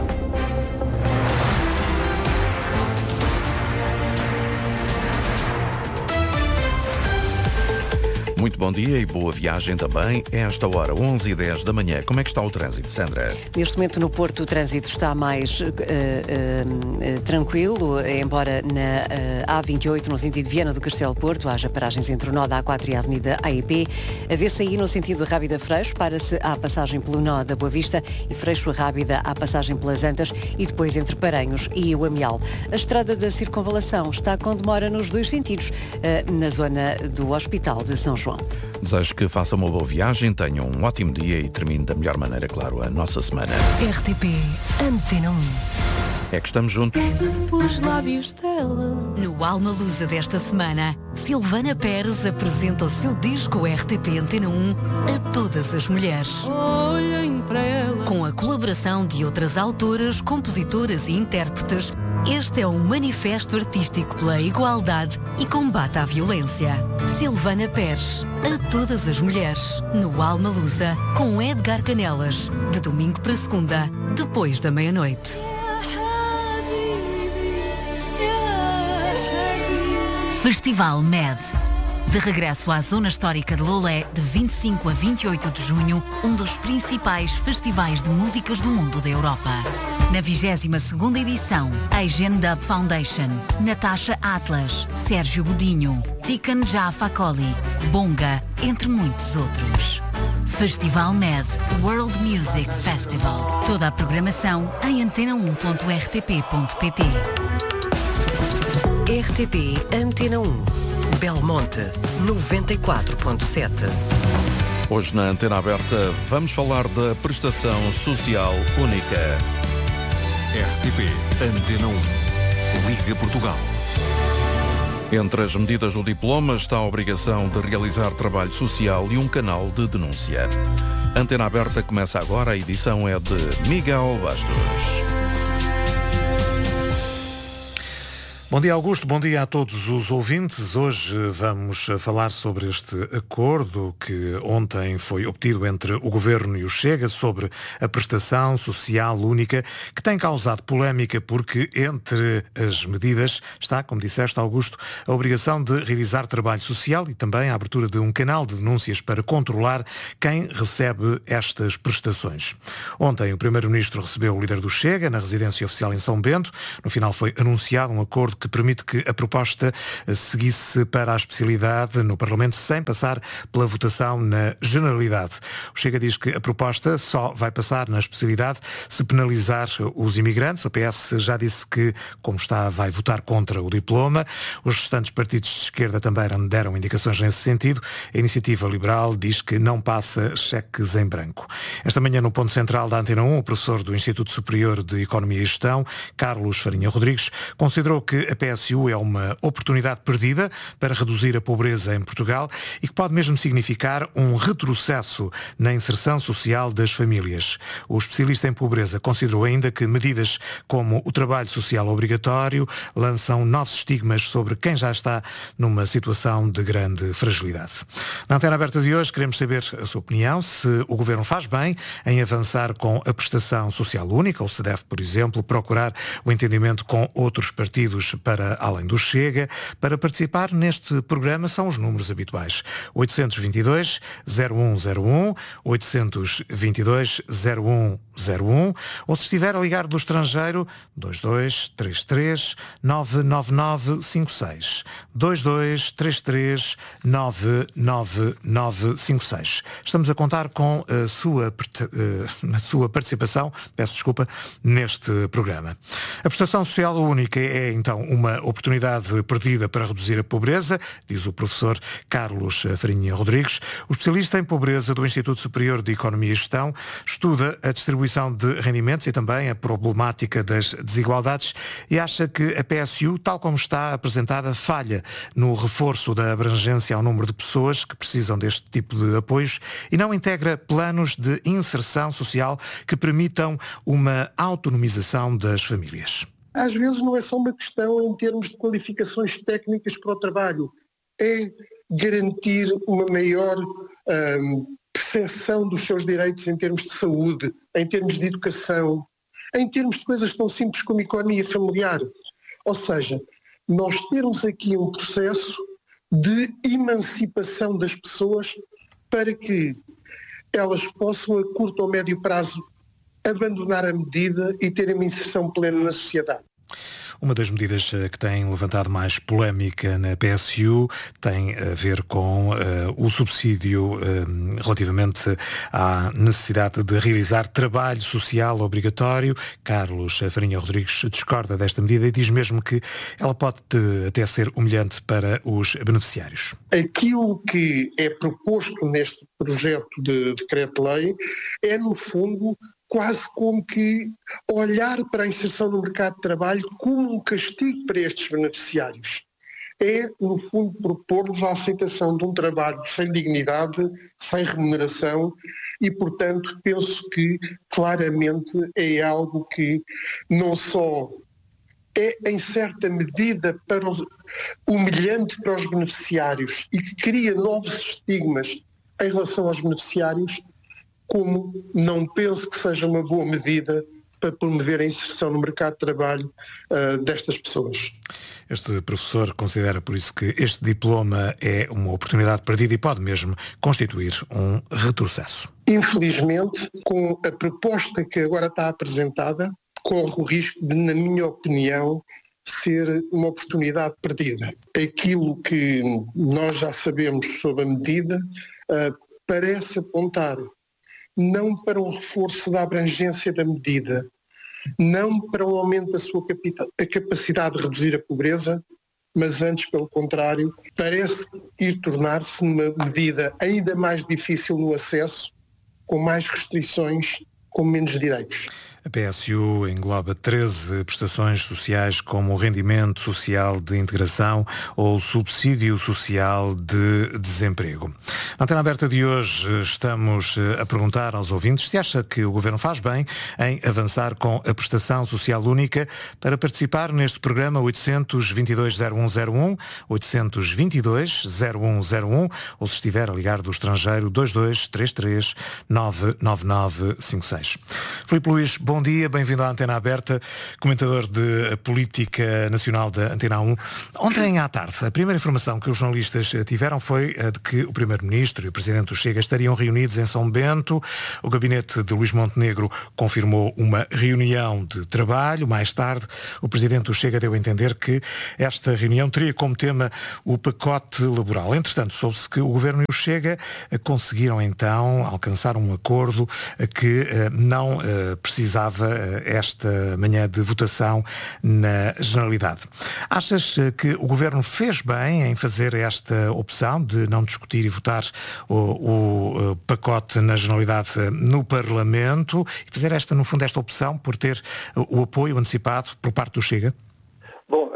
Muito bom dia e boa viagem também. É esta hora, onze e dez da manhã. Como é que está o trânsito, Sandra? Neste momento no Porto o trânsito está mais uh, uh, uh, tranquilo, embora na uh, A vinte e oito, no sentido Viana do Castelo Porto, haja paragens entre o nó da A quatro e a Avenida A E P. A V C I no sentido Rábida Freixo, para-se à passagem pelo nó da Boa Vista e Freixo a Rábida à passagem pelas Antas e depois entre Paranhos e o Amial. A estrada da Circunvalação está com demora nos dois sentidos, uh, na zona do Hospital de São João. Desejo que façam uma boa viagem, tenham um ótimo dia e termine da melhor maneira, claro, a nossa semana. R T P Antena um. É que estamos juntos. Os lábios dela. No Alma Lusa desta semana, Silvana Pérez apresenta o seu disco R T P Antena um a todas as mulheres. Olhem para ela. Com a colaboração de outras autoras, compositoras e intérpretes, este é um manifesto artístico pela igualdade e combate à violência. Silvana Pérez, a todas as mulheres, no Alma Lusa, com Edgar Canelas, de domingo para segunda, depois da meia-noite. Festival M E D. De regresso à Zona Histórica de Lolé, de vinte e cinco a vinte e oito de junho, um dos principais festivais de músicas do mundo da Europa. Na vigésima segunda edição, Asian Dub Foundation, Natasha Atlas, Sérgio Godinho, Tikan Jah Fakoly, Bonga, entre muitos outros. Festival M E D World Music Festival. Toda a programação em antena um ponto r t p ponto p t. R T P Antena um. Belmonte noventa e quatro ponto sete. Hoje na Antena Aberta vamos falar da prestação social única. R T P Antena um. Liga Portugal. Entre as medidas do diploma está a obrigação de realizar trabalho social e um canal de denúncia. Antena Aberta começa agora, a edição é de Miguel Bastos. Bom dia, Augusto. Bom dia a todos os ouvintes. Hoje vamos falar sobre este acordo que ontem foi obtido entre o Governo e o Chega sobre a prestação social única, que tem causado polémica porque entre as medidas está, como disseste, Augusto, a obrigação de realizar trabalho social e também a abertura de um canal de denúncias para controlar quem recebe estas prestações. Ontem o Primeiro-Ministro recebeu o líder do Chega na residência oficial em São Bento. No final foi anunciado um acordo que permite que a proposta seguisse para a especialidade no Parlamento sem passar pela votação na generalidade. O Chega diz que a proposta só vai passar na especialidade se penalizar os imigrantes. O P S já disse que, como está, vai votar contra o diploma. Os restantes partidos de esquerda também deram indicações nesse sentido. A Iniciativa Liberal diz que não passa cheques em branco. Esta manhã, no ponto central da Antena um, o professor do Instituto Superior de Economia e Gestão, Carlos Farinha Rodrigues, considerou que a P S U é uma oportunidade perdida para reduzir a pobreza em Portugal e que pode mesmo significar um retrocesso na inserção social das famílias. O especialista em pobreza considerou ainda que medidas como o trabalho social obrigatório lançam novos estigmas sobre quem já está numa situação de grande fragilidade. Na Antena Aberta de hoje queremos saber a sua opinião, se o Governo faz bem em avançar com a prestação social única ou se deve, por exemplo, procurar o entendimento com outros partidos para além do Chega. Para participar neste programa são os números habituais: oitocentos e vinte e dois, zero um zero um, oitocentos e vinte e dois, zero um zero um, ou se estiver a ligar do estrangeiro, dois dois três três, nove nove nove cinco seis, dois dois três três, nove nove nove cinco seis. Estamos a contar com a sua, a sua participação, peço desculpa, neste programa. A prestação social única é então uma oportunidade perdida para reduzir a pobreza, diz o professor Carlos Farinha Rodrigues. O especialista em pobreza do Instituto Superior de Economia e Gestão estuda a distribuição de rendimentos e também a problemática das desigualdades e acha que a P S U, tal como está apresentada, falha no reforço da abrangência ao número de pessoas que precisam deste tipo de apoios e não integra planos de inserção social que permitam uma autonomização das famílias. Às vezes não é só uma questão em termos de qualificações técnicas para o trabalho, é garantir uma maior hum, percepção dos seus direitos em termos de saúde, em termos de educação, em termos de coisas tão simples como economia familiar. Ou seja, nós termos aqui um processo de emancipação das pessoas para que elas possam, a curto ou médio prazo, abandonar a medida e terem uma inserção plena na sociedade. Uma das medidas que tem levantado mais polémica na P S U tem a ver com uh, o subsídio uh, relativamente à necessidade de realizar trabalho social obrigatório. Carlos Farinha Rodrigues discorda desta medida e diz mesmo que ela pode até ser humilhante para os beneficiários. Aquilo que é proposto neste projeto de decreto-lei é, no fundo, quase como que olhar para a inserção no mercado de trabalho como um castigo para estes beneficiários. É, no fundo, propor-lhes a aceitação de um trabalho sem dignidade, sem remuneração e, portanto, penso que claramente é algo que não só é, em certa medida, para os, humilhante para os beneficiários e que cria novos estigmas em relação aos beneficiários, como não penso que seja uma boa medida para promover a inserção no mercado de trabalho uh, destas pessoas. Este professor considera por isso que este diploma é uma oportunidade perdida e pode mesmo constituir um retrocesso. Infelizmente, com a proposta que agora está apresentada, corre o risco de, na minha opinião, ser uma oportunidade perdida. Aquilo que nós já sabemos sobre a medida uh, parece apontar não para um reforço da abrangência da medida, não para um aumento da sua capita- a capacidade de reduzir a pobreza, mas antes, pelo contrário, parece ir tornar-se uma medida ainda mais difícil no acesso, com mais restrições, com menos direitos. A P S U engloba treze prestações sociais, como o rendimento social de integração ou o subsídio social de desemprego. Na Antena Aberta de hoje estamos a perguntar aos ouvintes se acha que o Governo faz bem em avançar com a prestação social única. Para participar neste programa, oitocentos, vinte e dois, zero um zero um, oitocentos, vinte e dois, zero um zero um, ou se estiver a ligar do estrangeiro, dois dois três três, nove nove nove cinco seis. Filipe Luís, bom dia, bem-vindo à Antena Aberta, comentador de política nacional da Antena um. Ontem à tarde, a primeira informação que os jornalistas tiveram foi a de que o Primeiro-Ministro e o Presidente do Chega estariam reunidos em São Bento. O gabinete de Luís Montenegro confirmou uma reunião de trabalho. Mais tarde, o Presidente do Chega deu a entender que esta reunião teria como tema o pacote laboral. Entretanto, soube-se que o Governo e o Chega conseguiram então alcançar um acordo que não precisava esta manhã de votação na Generalidade. Achas que o Governo fez bem em fazer esta opção de não discutir e votar o, o pacote na Generalidade no Parlamento e fazer esta, no fundo, esta opção por ter o apoio antecipado por parte do Chega? Bom,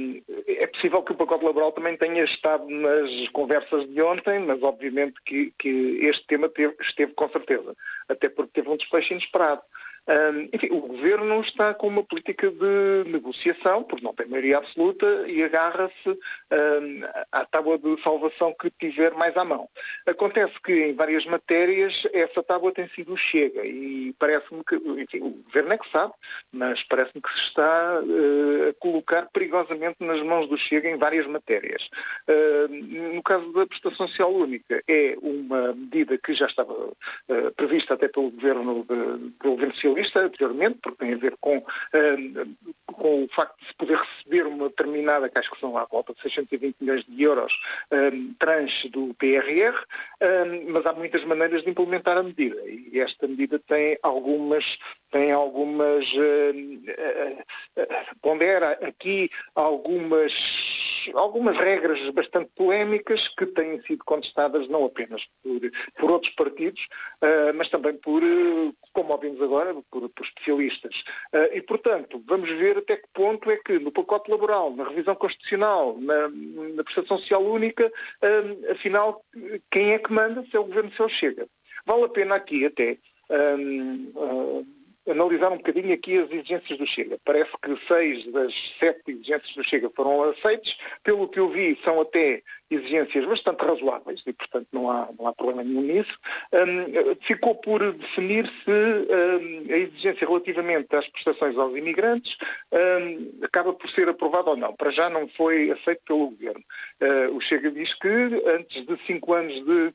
é possível que o pacote laboral também tenha estado nas conversas de ontem, mas obviamente que, que este tema teve, esteve com certeza, até porque teve um desfecho inesperado. Um, enfim, o Governo está com uma política de negociação, porque não tem maioria absoluta, e agarra-se um, à tábua de salvação que tiver mais à mão. Acontece que em várias matérias essa tábua tem sido o Chega, e parece-me que, enfim, o Governo é que sabe, mas parece-me que se está uh, a colocar perigosamente nas mãos do Chega em várias matérias. Uh, no caso da prestação social única, é uma medida que já estava uh, prevista até pelo Governo, de, pelo Governo Socialista, anteriormente, porque tem a ver com, um, com o facto de se poder receber uma determinada, que acho que são à volta de seiscentos e vinte milhões de euros, um, tranche do P R R, um, mas há muitas maneiras de implementar a medida, e esta medida tem algumas, tem algumas, uh, uh, uh, pondera aqui algumas, algumas regras bastante polémicas que têm sido contestadas não apenas por, por outros partidos, uh, mas também por, uh, como ouvimos agora, Por, por especialistas. Uh, e, portanto, vamos ver até que ponto é que no pacote laboral, na revisão constitucional, na, na prestação social única, uh, afinal, quem é que manda, se é o Governo, se é o Chega. Vale a pena aqui até um, uh, analisar um bocadinho aqui as exigências do Chega. Parece que seis das sete exigências do Chega foram aceites. Pelo que eu vi, são até exigências bastante razoáveis e, portanto, não há, não há problema nenhum nisso. Um, ficou por definir-se um, a exigência relativamente às prestações aos imigrantes um, acaba por ser aprovada ou não. Para já não foi aceito pelo Governo. Uh, o Chega diz que antes de cinco anos de,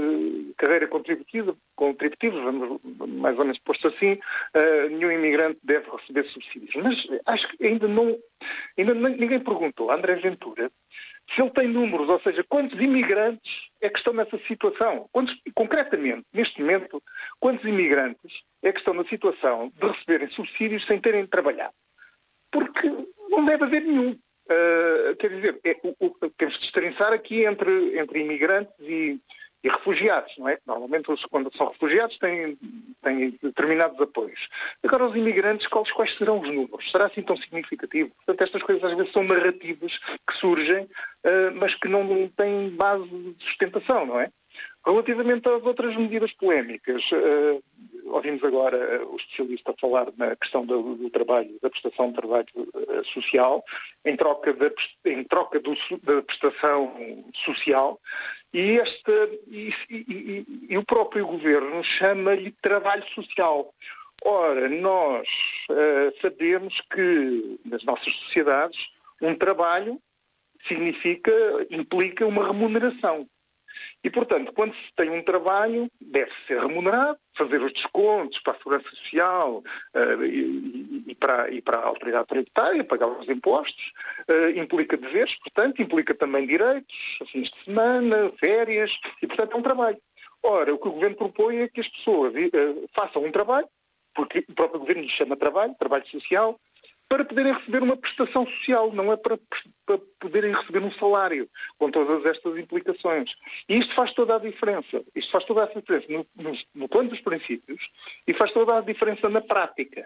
de carreira contributiva, contributiva, vamos mais ou menos posto assim, uh, nenhum imigrante deve receber subsídios. Mas acho que ainda não, ainda ninguém perguntou a André Ventura se ele tem números, ou seja, quantos imigrantes é que estão nessa situação? Quantos, concretamente, neste momento, quantos imigrantes é que estão na situação de receberem subsídios sem terem de trabalhar? Porque não deve haver nenhum. Uh, quer dizer, é, o, o, temos de destrinçar aqui entre, entre imigrantes e, e refugiados, não é? Normalmente, quando são refugiados, têm, têm determinados apoios. Agora, os imigrantes, quais, quais serão os números? Será assim tão significativo? Portanto, estas coisas às vezes são narrativas que surgem, uh, mas que não têm base de sustentação, não é? Relativamente às outras medidas polémicas, uh, ouvimos agora uh, o especialista falar na questão do, do trabalho, da prestação de trabalho uh, social, em troca, da, em troca do, da prestação social, e, esta, e, e, e, e o próprio Governo chama-lhe trabalho social. Ora, nós uh, sabemos que nas nossas sociedades um trabalho significa, implica uma remuneração. E, portanto, quando se tem um trabalho, deve ser remunerado, fazer os descontos para a Segurança Social uh, e, e, para, e para a Autoridade Tributária, pagar os impostos, uh, implica deveres, portanto, implica também direitos, fins de semana, férias, e, portanto, é um trabalho. Ora, o que o Governo propõe é que as pessoas uh, façam um trabalho, porque o próprio Governo lhe chama trabalho, trabalho social, para poderem receber uma prestação social, não é para, para poderem receber um salário, com todas estas implicações. E isto faz toda a diferença. Isto faz toda a diferença no, no, no plano dos princípios e faz toda a diferença na prática.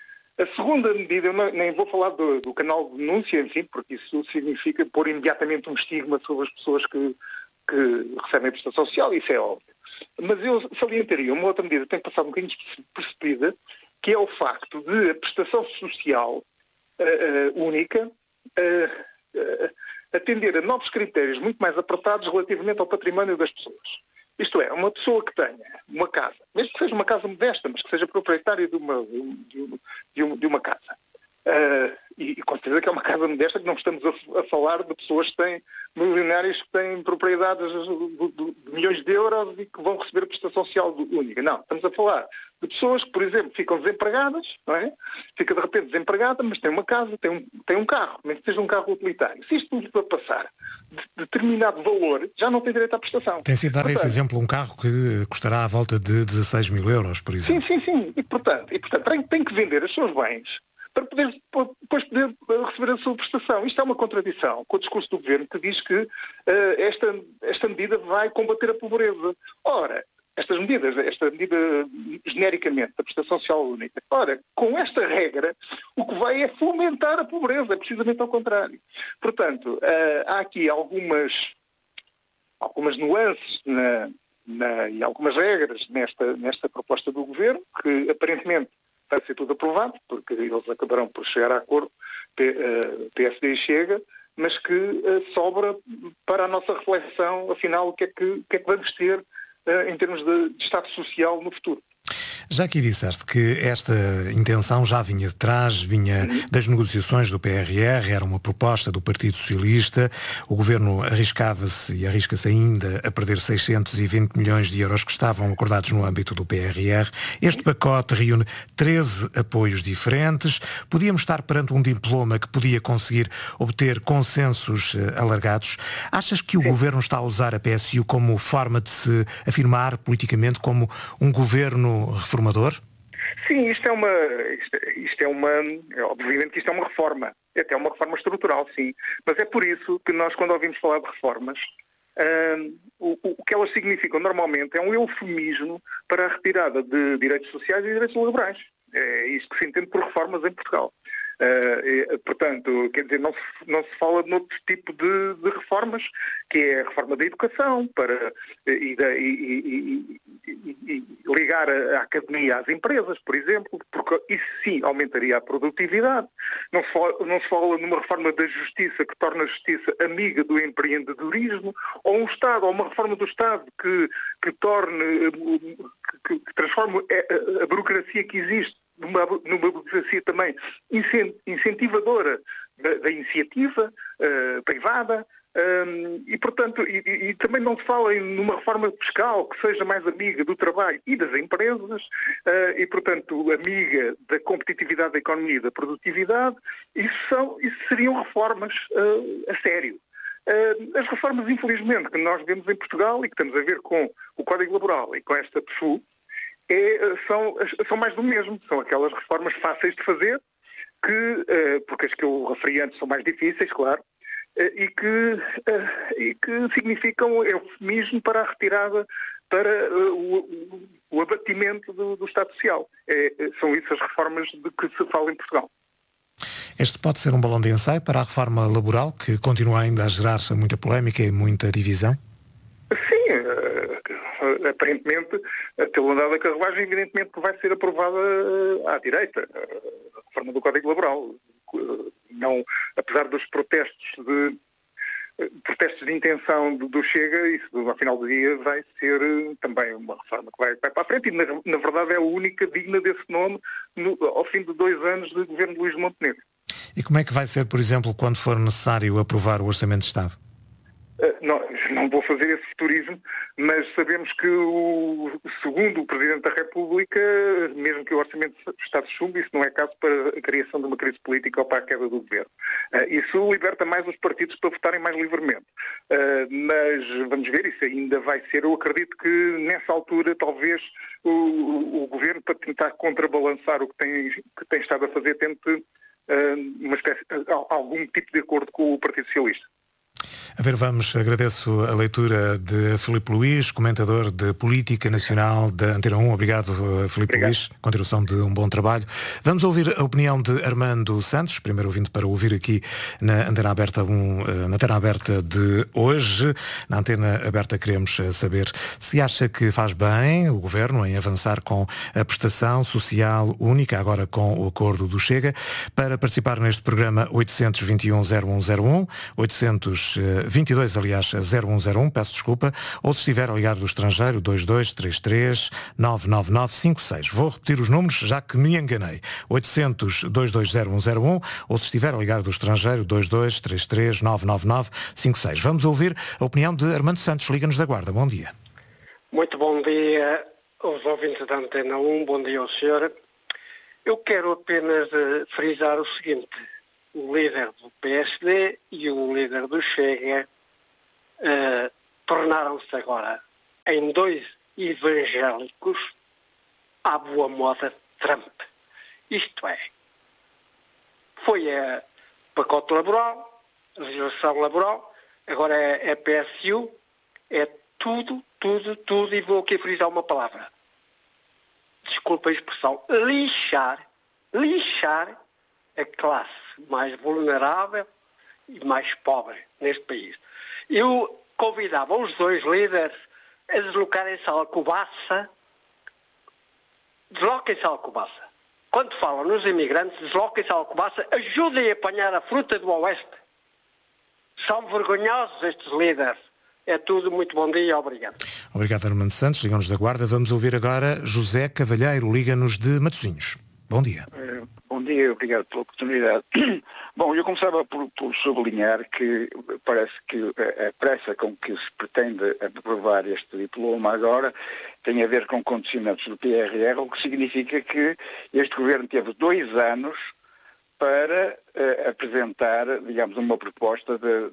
A segunda medida, eu não, nem vou falar do, do canal de denúncia, enfim, porque isso significa pôr imediatamente um estigma sobre as pessoas que, que recebem a prestação social, isso é óbvio. Mas eu salientaria uma outra medida que tem passado um bocadinho despercebida, que é o facto de a prestação social uh, uh, única uh, uh, atender a novos critérios muito mais apertados relativamente ao património das pessoas. Isto é, uma pessoa que tenha uma casa, mesmo que seja uma casa modesta, mas que seja proprietária de uma, de uma, de uma, de uma casa. Uh, e, e com certeza que é uma casa modesta, que não estamos a, a falar de pessoas que têm, milionários que têm propriedades de, de, de milhões de euros e que vão receber a prestação social única. Não, estamos a falar de pessoas que, por exemplo, ficam desempregadas, não é? Fica de repente desempregada, mas tem uma casa, tem um, tem um carro, mesmo que seja um carro utilitário. Se isto tudo para passar de determinado valor, já não tem direito à prestação. Tem sido dado portanto, esse exemplo, um carro que custará à volta de dezasseis mil euros, por exemplo. Sim, sim, sim. E portanto, e, portanto tem, tem que vender os seus bens para poder, depois poder receber a sua prestação. Isto é uma contradição com o discurso do Governo que diz que uh, esta, esta medida vai combater a pobreza. Ora, estas medidas, esta medida genericamente da prestação social única, ora, com esta regra, o que vai é fomentar a pobreza, é precisamente ao contrário. Portanto, uh, há aqui algumas, algumas nuances na, na, e algumas regras nesta, nesta proposta do Governo, que aparentemente vai ser tudo aprovado, porque eles acabarão por chegar a acordo, P S D e Chega, mas que uh, sobra para a nossa reflexão, afinal, o que é que, o que, é que vamos ter uh, em termos de, de Estado Social no futuro. Já aqui disseste que esta intenção já vinha de trás, vinha das negociações do P R R, era uma proposta do Partido Socialista, o Governo arriscava-se e arrisca-se ainda a perder seiscentos e vinte milhões de euros que estavam acordados no âmbito do P R R. Este pacote reúne treze apoios diferentes. Podíamos estar perante um diploma que podia conseguir obter consensos alargados. Achas que o Governo está a usar a P S U como forma de se afirmar politicamente como um governo reformador? Sim, isto é uma, isto, isto é uma, obviamente que isto é uma reforma, é até uma reforma estrutural, sim, mas é por isso que nós, quando ouvimos falar de reformas, uh, o, o que elas significam normalmente é um eufemismo para a retirada de direitos sociais e direitos laborais. É isto que se entende por reformas em Portugal. Uh, e, portanto, quer dizer, não se, não se fala de outro tipo de, de reformas, que é a reforma da educação, para e, da, e, e, e, e ligar a, a academia às empresas, por exemplo, porque isso sim aumentaria a produtividade. Não se fala, não se fala numa reforma da justiça que torna a justiça amiga do empreendedorismo, ou um Estado, ou uma reforma do Estado que, que torne, que, que transforme a, a burocracia que existe numa, numa burocracia também incentivadora da, da iniciativa uh, privada, um, e, portanto, e, e também não se fala em numa reforma fiscal que seja mais amiga do trabalho e das empresas, uh, e, portanto, amiga da competitividade da economia e da produtividade. Isso, são, isso seriam reformas uh, a sério. Uh, as reformas, infelizmente, que nós vemos em Portugal e que temos a ver com o Código Laboral e com esta P S U, É, são, são mais do mesmo, são aquelas reformas fáceis de fazer, que, porque as que eu referi antes são mais difíceis, claro, e que, e que significam eufemismo para a retirada, para o, o abatimento do, do Estado Social. É, são isso as reformas de que se fala em Portugal. Este pode ser um balão de ensaio para a reforma laboral, que continua ainda a gerar muita polémica e muita divisão? Sim, uh, aparentemente, pelo andar da carruagem, evidentemente que vai ser aprovada uh, à direita, uh, a reforma do Código Laboral. Uh, não, apesar dos protestos de, uh, protestos de intenção do, do Chega, isso, ao final do dia, vai ser uh, também uma reforma que vai, vai para a frente e, na, na verdade, é a única digna desse nome no, ao fim de dois anos de governo de Luís Montenegro. E como é que vai ser, por exemplo, quando for necessário aprovar o Orçamento de Estado? Uh, não, não vou fazer esse futurismo, mas sabemos que, o, segundo o Presidente da República, mesmo que o Orçamento de Estado chumbe, isso não é caso para a criação de uma crise política ou para a queda do Governo. Uh, isso liberta mais os partidos para votarem mais livremente. Uh, mas vamos ver, isso ainda vai ser. Eu acredito que nessa altura, talvez, o, o Governo, para tentar contrabalançar o que tem, que tem estado a fazer, tente uma espécie, algum tipo de acordo com o Partido Socialista. A ver, vamos, agradeço a leitura de Filipe Luís, comentador de Política Nacional da Antena um. Obrigado, Filipe Obrigado. Luís, continuação de um bom trabalho. Vamos ouvir a opinião de Armando Santos, primeiro ouvindo para ouvir aqui na Antena Aberta, um, na Antena Aberta de hoje. Na Antena Aberta queremos saber se acha que faz bem o Governo em avançar com a prestação social única, agora com o acordo do Chega. Para participar neste programa, oitocentos e vinte e um, zero um zero um, oitocentos e vinte e dois, aliás, zero um zero um, peço desculpa, ou se estiver a ligar do estrangeiro, dois dois três três nove nove nove cinco seis. Vou repetir os números, já que me enganei. oitocentos, dois dois zero um zero um, ou se estiver a ligar do estrangeiro, dois dois três três nove nove nove cinco seis. Vamos ouvir a opinião de Armando Santos, Liga-nos da Guarda. Bom dia. Muito bom dia aos ouvintes da Antena um, bom dia ao senhor. Eu quero apenas uh, frisar o seguinte: o líder do P S D e o líder do Chega uh, tornaram-se agora em dois evangélicos à boa moda Trump. Isto é, foi a pacote laboral, a legislação laboral, agora é, é P S U, é tudo, tudo, tudo, e vou aqui frisar uma palavra. Desculpa a expressão, lixar, lixar a classe mais vulnerável e mais pobre neste país. Eu convidava os dois líderes a deslocarem-se a Alcobaça. Desloquem-se a Alcobaça. Quando falam nos imigrantes, desloquem-se a Alcobaça, ajudem a apanhar a fruta do Oeste. São vergonhosos estes líderes. É tudo, muito bom dia, obrigado. Obrigado, Armando Santos, Liga-nos da Guarda. Vamos ouvir agora José Cavalheiro, Liga-nos de Matosinhos. Bom dia. Uh, bom dia, obrigado pela oportunidade. Bom, eu começava por, por sublinhar que parece que a, a pressa com que se pretende aprovar este diploma agora tem a ver com condicionantes do P R R, o que significa que este governo teve dois anos para uh, apresentar, digamos, uma proposta de,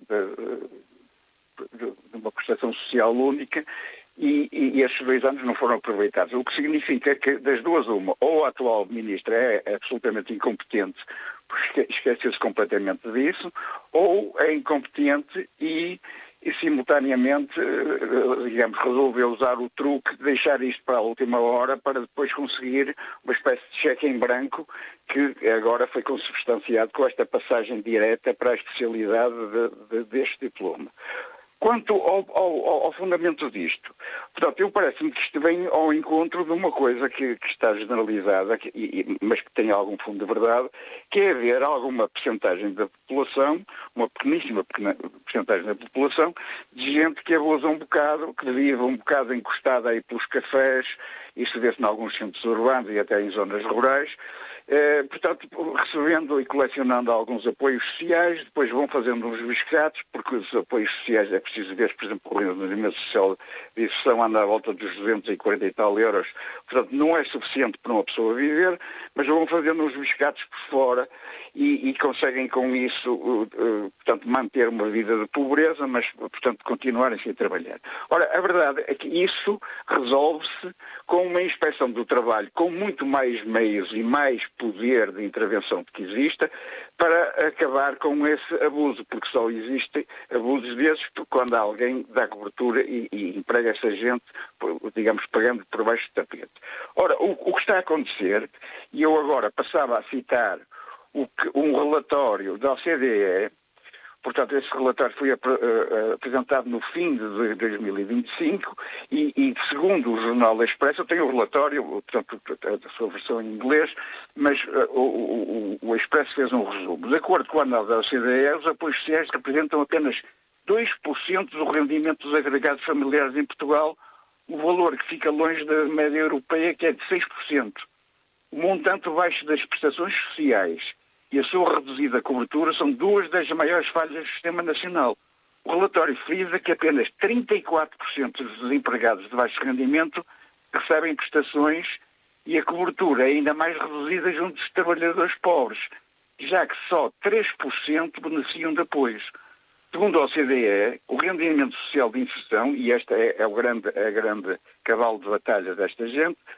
de, de, de uma prestação social única. E, e, e estes dois anos não foram aproveitados. O que significa que, das duas uma, ou a atual ministra é absolutamente incompetente, porque esqueceu-se completamente disso, ou é incompetente e, e simultaneamente, digamos, resolveu usar o truque de deixar isto para a última hora para depois conseguir uma espécie de cheque em branco que agora foi consubstanciado com esta passagem direta para a especialidade de, de, deste diploma. Quanto ao, ao, ao fundamento disto, portanto, eu parece-me que isto vem ao encontro de uma coisa que, que está generalizada, que, e, mas que tem algum fundo de verdade, que é haver alguma percentagem da população, uma pequeníssima percentagem da população, de gente que abusa um bocado, que vive um bocado encostada aí pelos cafés, isso vê-se em alguns centros urbanos e até em zonas rurais, Eh, portanto, recebendo e colecionando alguns apoios sociais, depois vão fazendo uns biscatos, porque os apoios sociais, é preciso ver, por exemplo, o rendimento social de inserção anda à volta dos duzentos e quarenta e tal euros, portanto, não é suficiente para uma pessoa viver, mas vão fazendo uns biscatos por fora e, e conseguem com isso, uh, uh, portanto, manter uma vida de pobreza, mas, portanto, continuarem sem trabalhar. Ora, a verdade é que isso resolve-se com uma inspeção do trabalho com muito mais meios e mais poder de intervenção que exista para acabar com esse abuso, porque só existem abusos desses quando alguém dá cobertura e, e emprega essa gente, digamos, pagando por baixo do tapete. Ora, o, o que está a acontecer, e eu agora passava a citar o que, um relatório da O C D E, portanto, esse relatório foi ap uh, apresentado no fim de dois mil e vinte e cinco e, e segundo o jornal Expresso, eu tenho o relatório, portanto, a sua versão em inglês, mas uh, o, o, o Expresso fez um resumo. De acordo com a análise da O C D E, os apoios sociais representam apenas dois por cento do rendimento dos agregados familiares em Portugal, um valor que fica longe da média europeia, que é de seis por cento. O montante baixo das prestações sociais e a sua reduzida cobertura são duas das maiores falhas do Sistema Nacional. O relatório frisa que apenas trinta e quatro por cento dos empregados de baixo rendimento recebem prestações e a cobertura é ainda mais reduzida junto dos trabalhadores pobres, já que só três por cento beneficiam de apoios. Segundo a O C D E, o rendimento social de inserção, e esta é, é o grande, é a grande cavalo de batalha desta gente,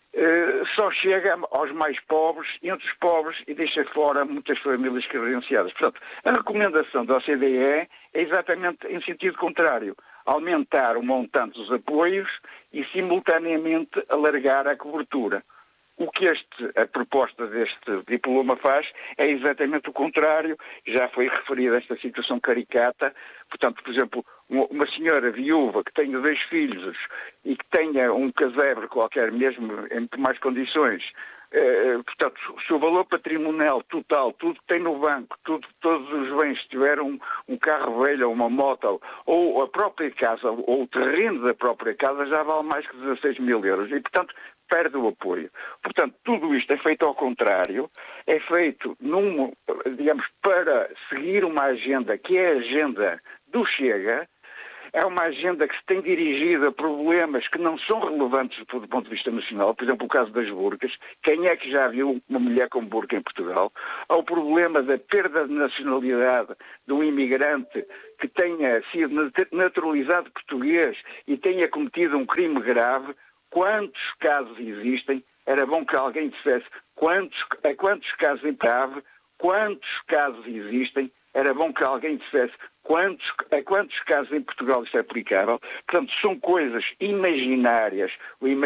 Uh, só chega aos mais pobres, entre os pobres, e deixa fora muitas famílias carenciadas. Portanto, a recomendação da O C D E é exatamente em sentido contrário. Aumentar o montante dos apoios e, simultaneamente, alargar a cobertura. O que este, a proposta deste diploma faz é exatamente o contrário. Já foi referida esta situação caricata. Portanto, por exemplo, uma senhora viúva que tenha dois filhos e que tenha um casebre qualquer, mesmo em mais condições, eh, portanto, se o valor patrimonial total, tudo que tem no banco, tudo, todos os bens, se tiver um, um carro velho ou uma moto, ou a própria casa, ou o terreno da própria casa, já vale mais que dezasseis mil euros. E, portanto, perde o apoio. Portanto, tudo isto é feito ao contrário, é feito, num, digamos, para seguir uma agenda que é a agenda do Chega. É uma agenda que se tem dirigido a problemas que não são relevantes do ponto de vista nacional, por exemplo, o caso das burcas. Quem é que já viu uma mulher com burca em Portugal? Ao problema da perda de nacionalidade de um imigrante que tenha sido naturalizado português e tenha cometido um crime grave. Quantos casos existem? Era bom que alguém dissesse quantos, a quantos casos em grave, quantos casos existem? Era bom que alguém dissesse quantos, a quantos casos em Portugal isto é aplicável. Portanto, são coisas imaginárias. O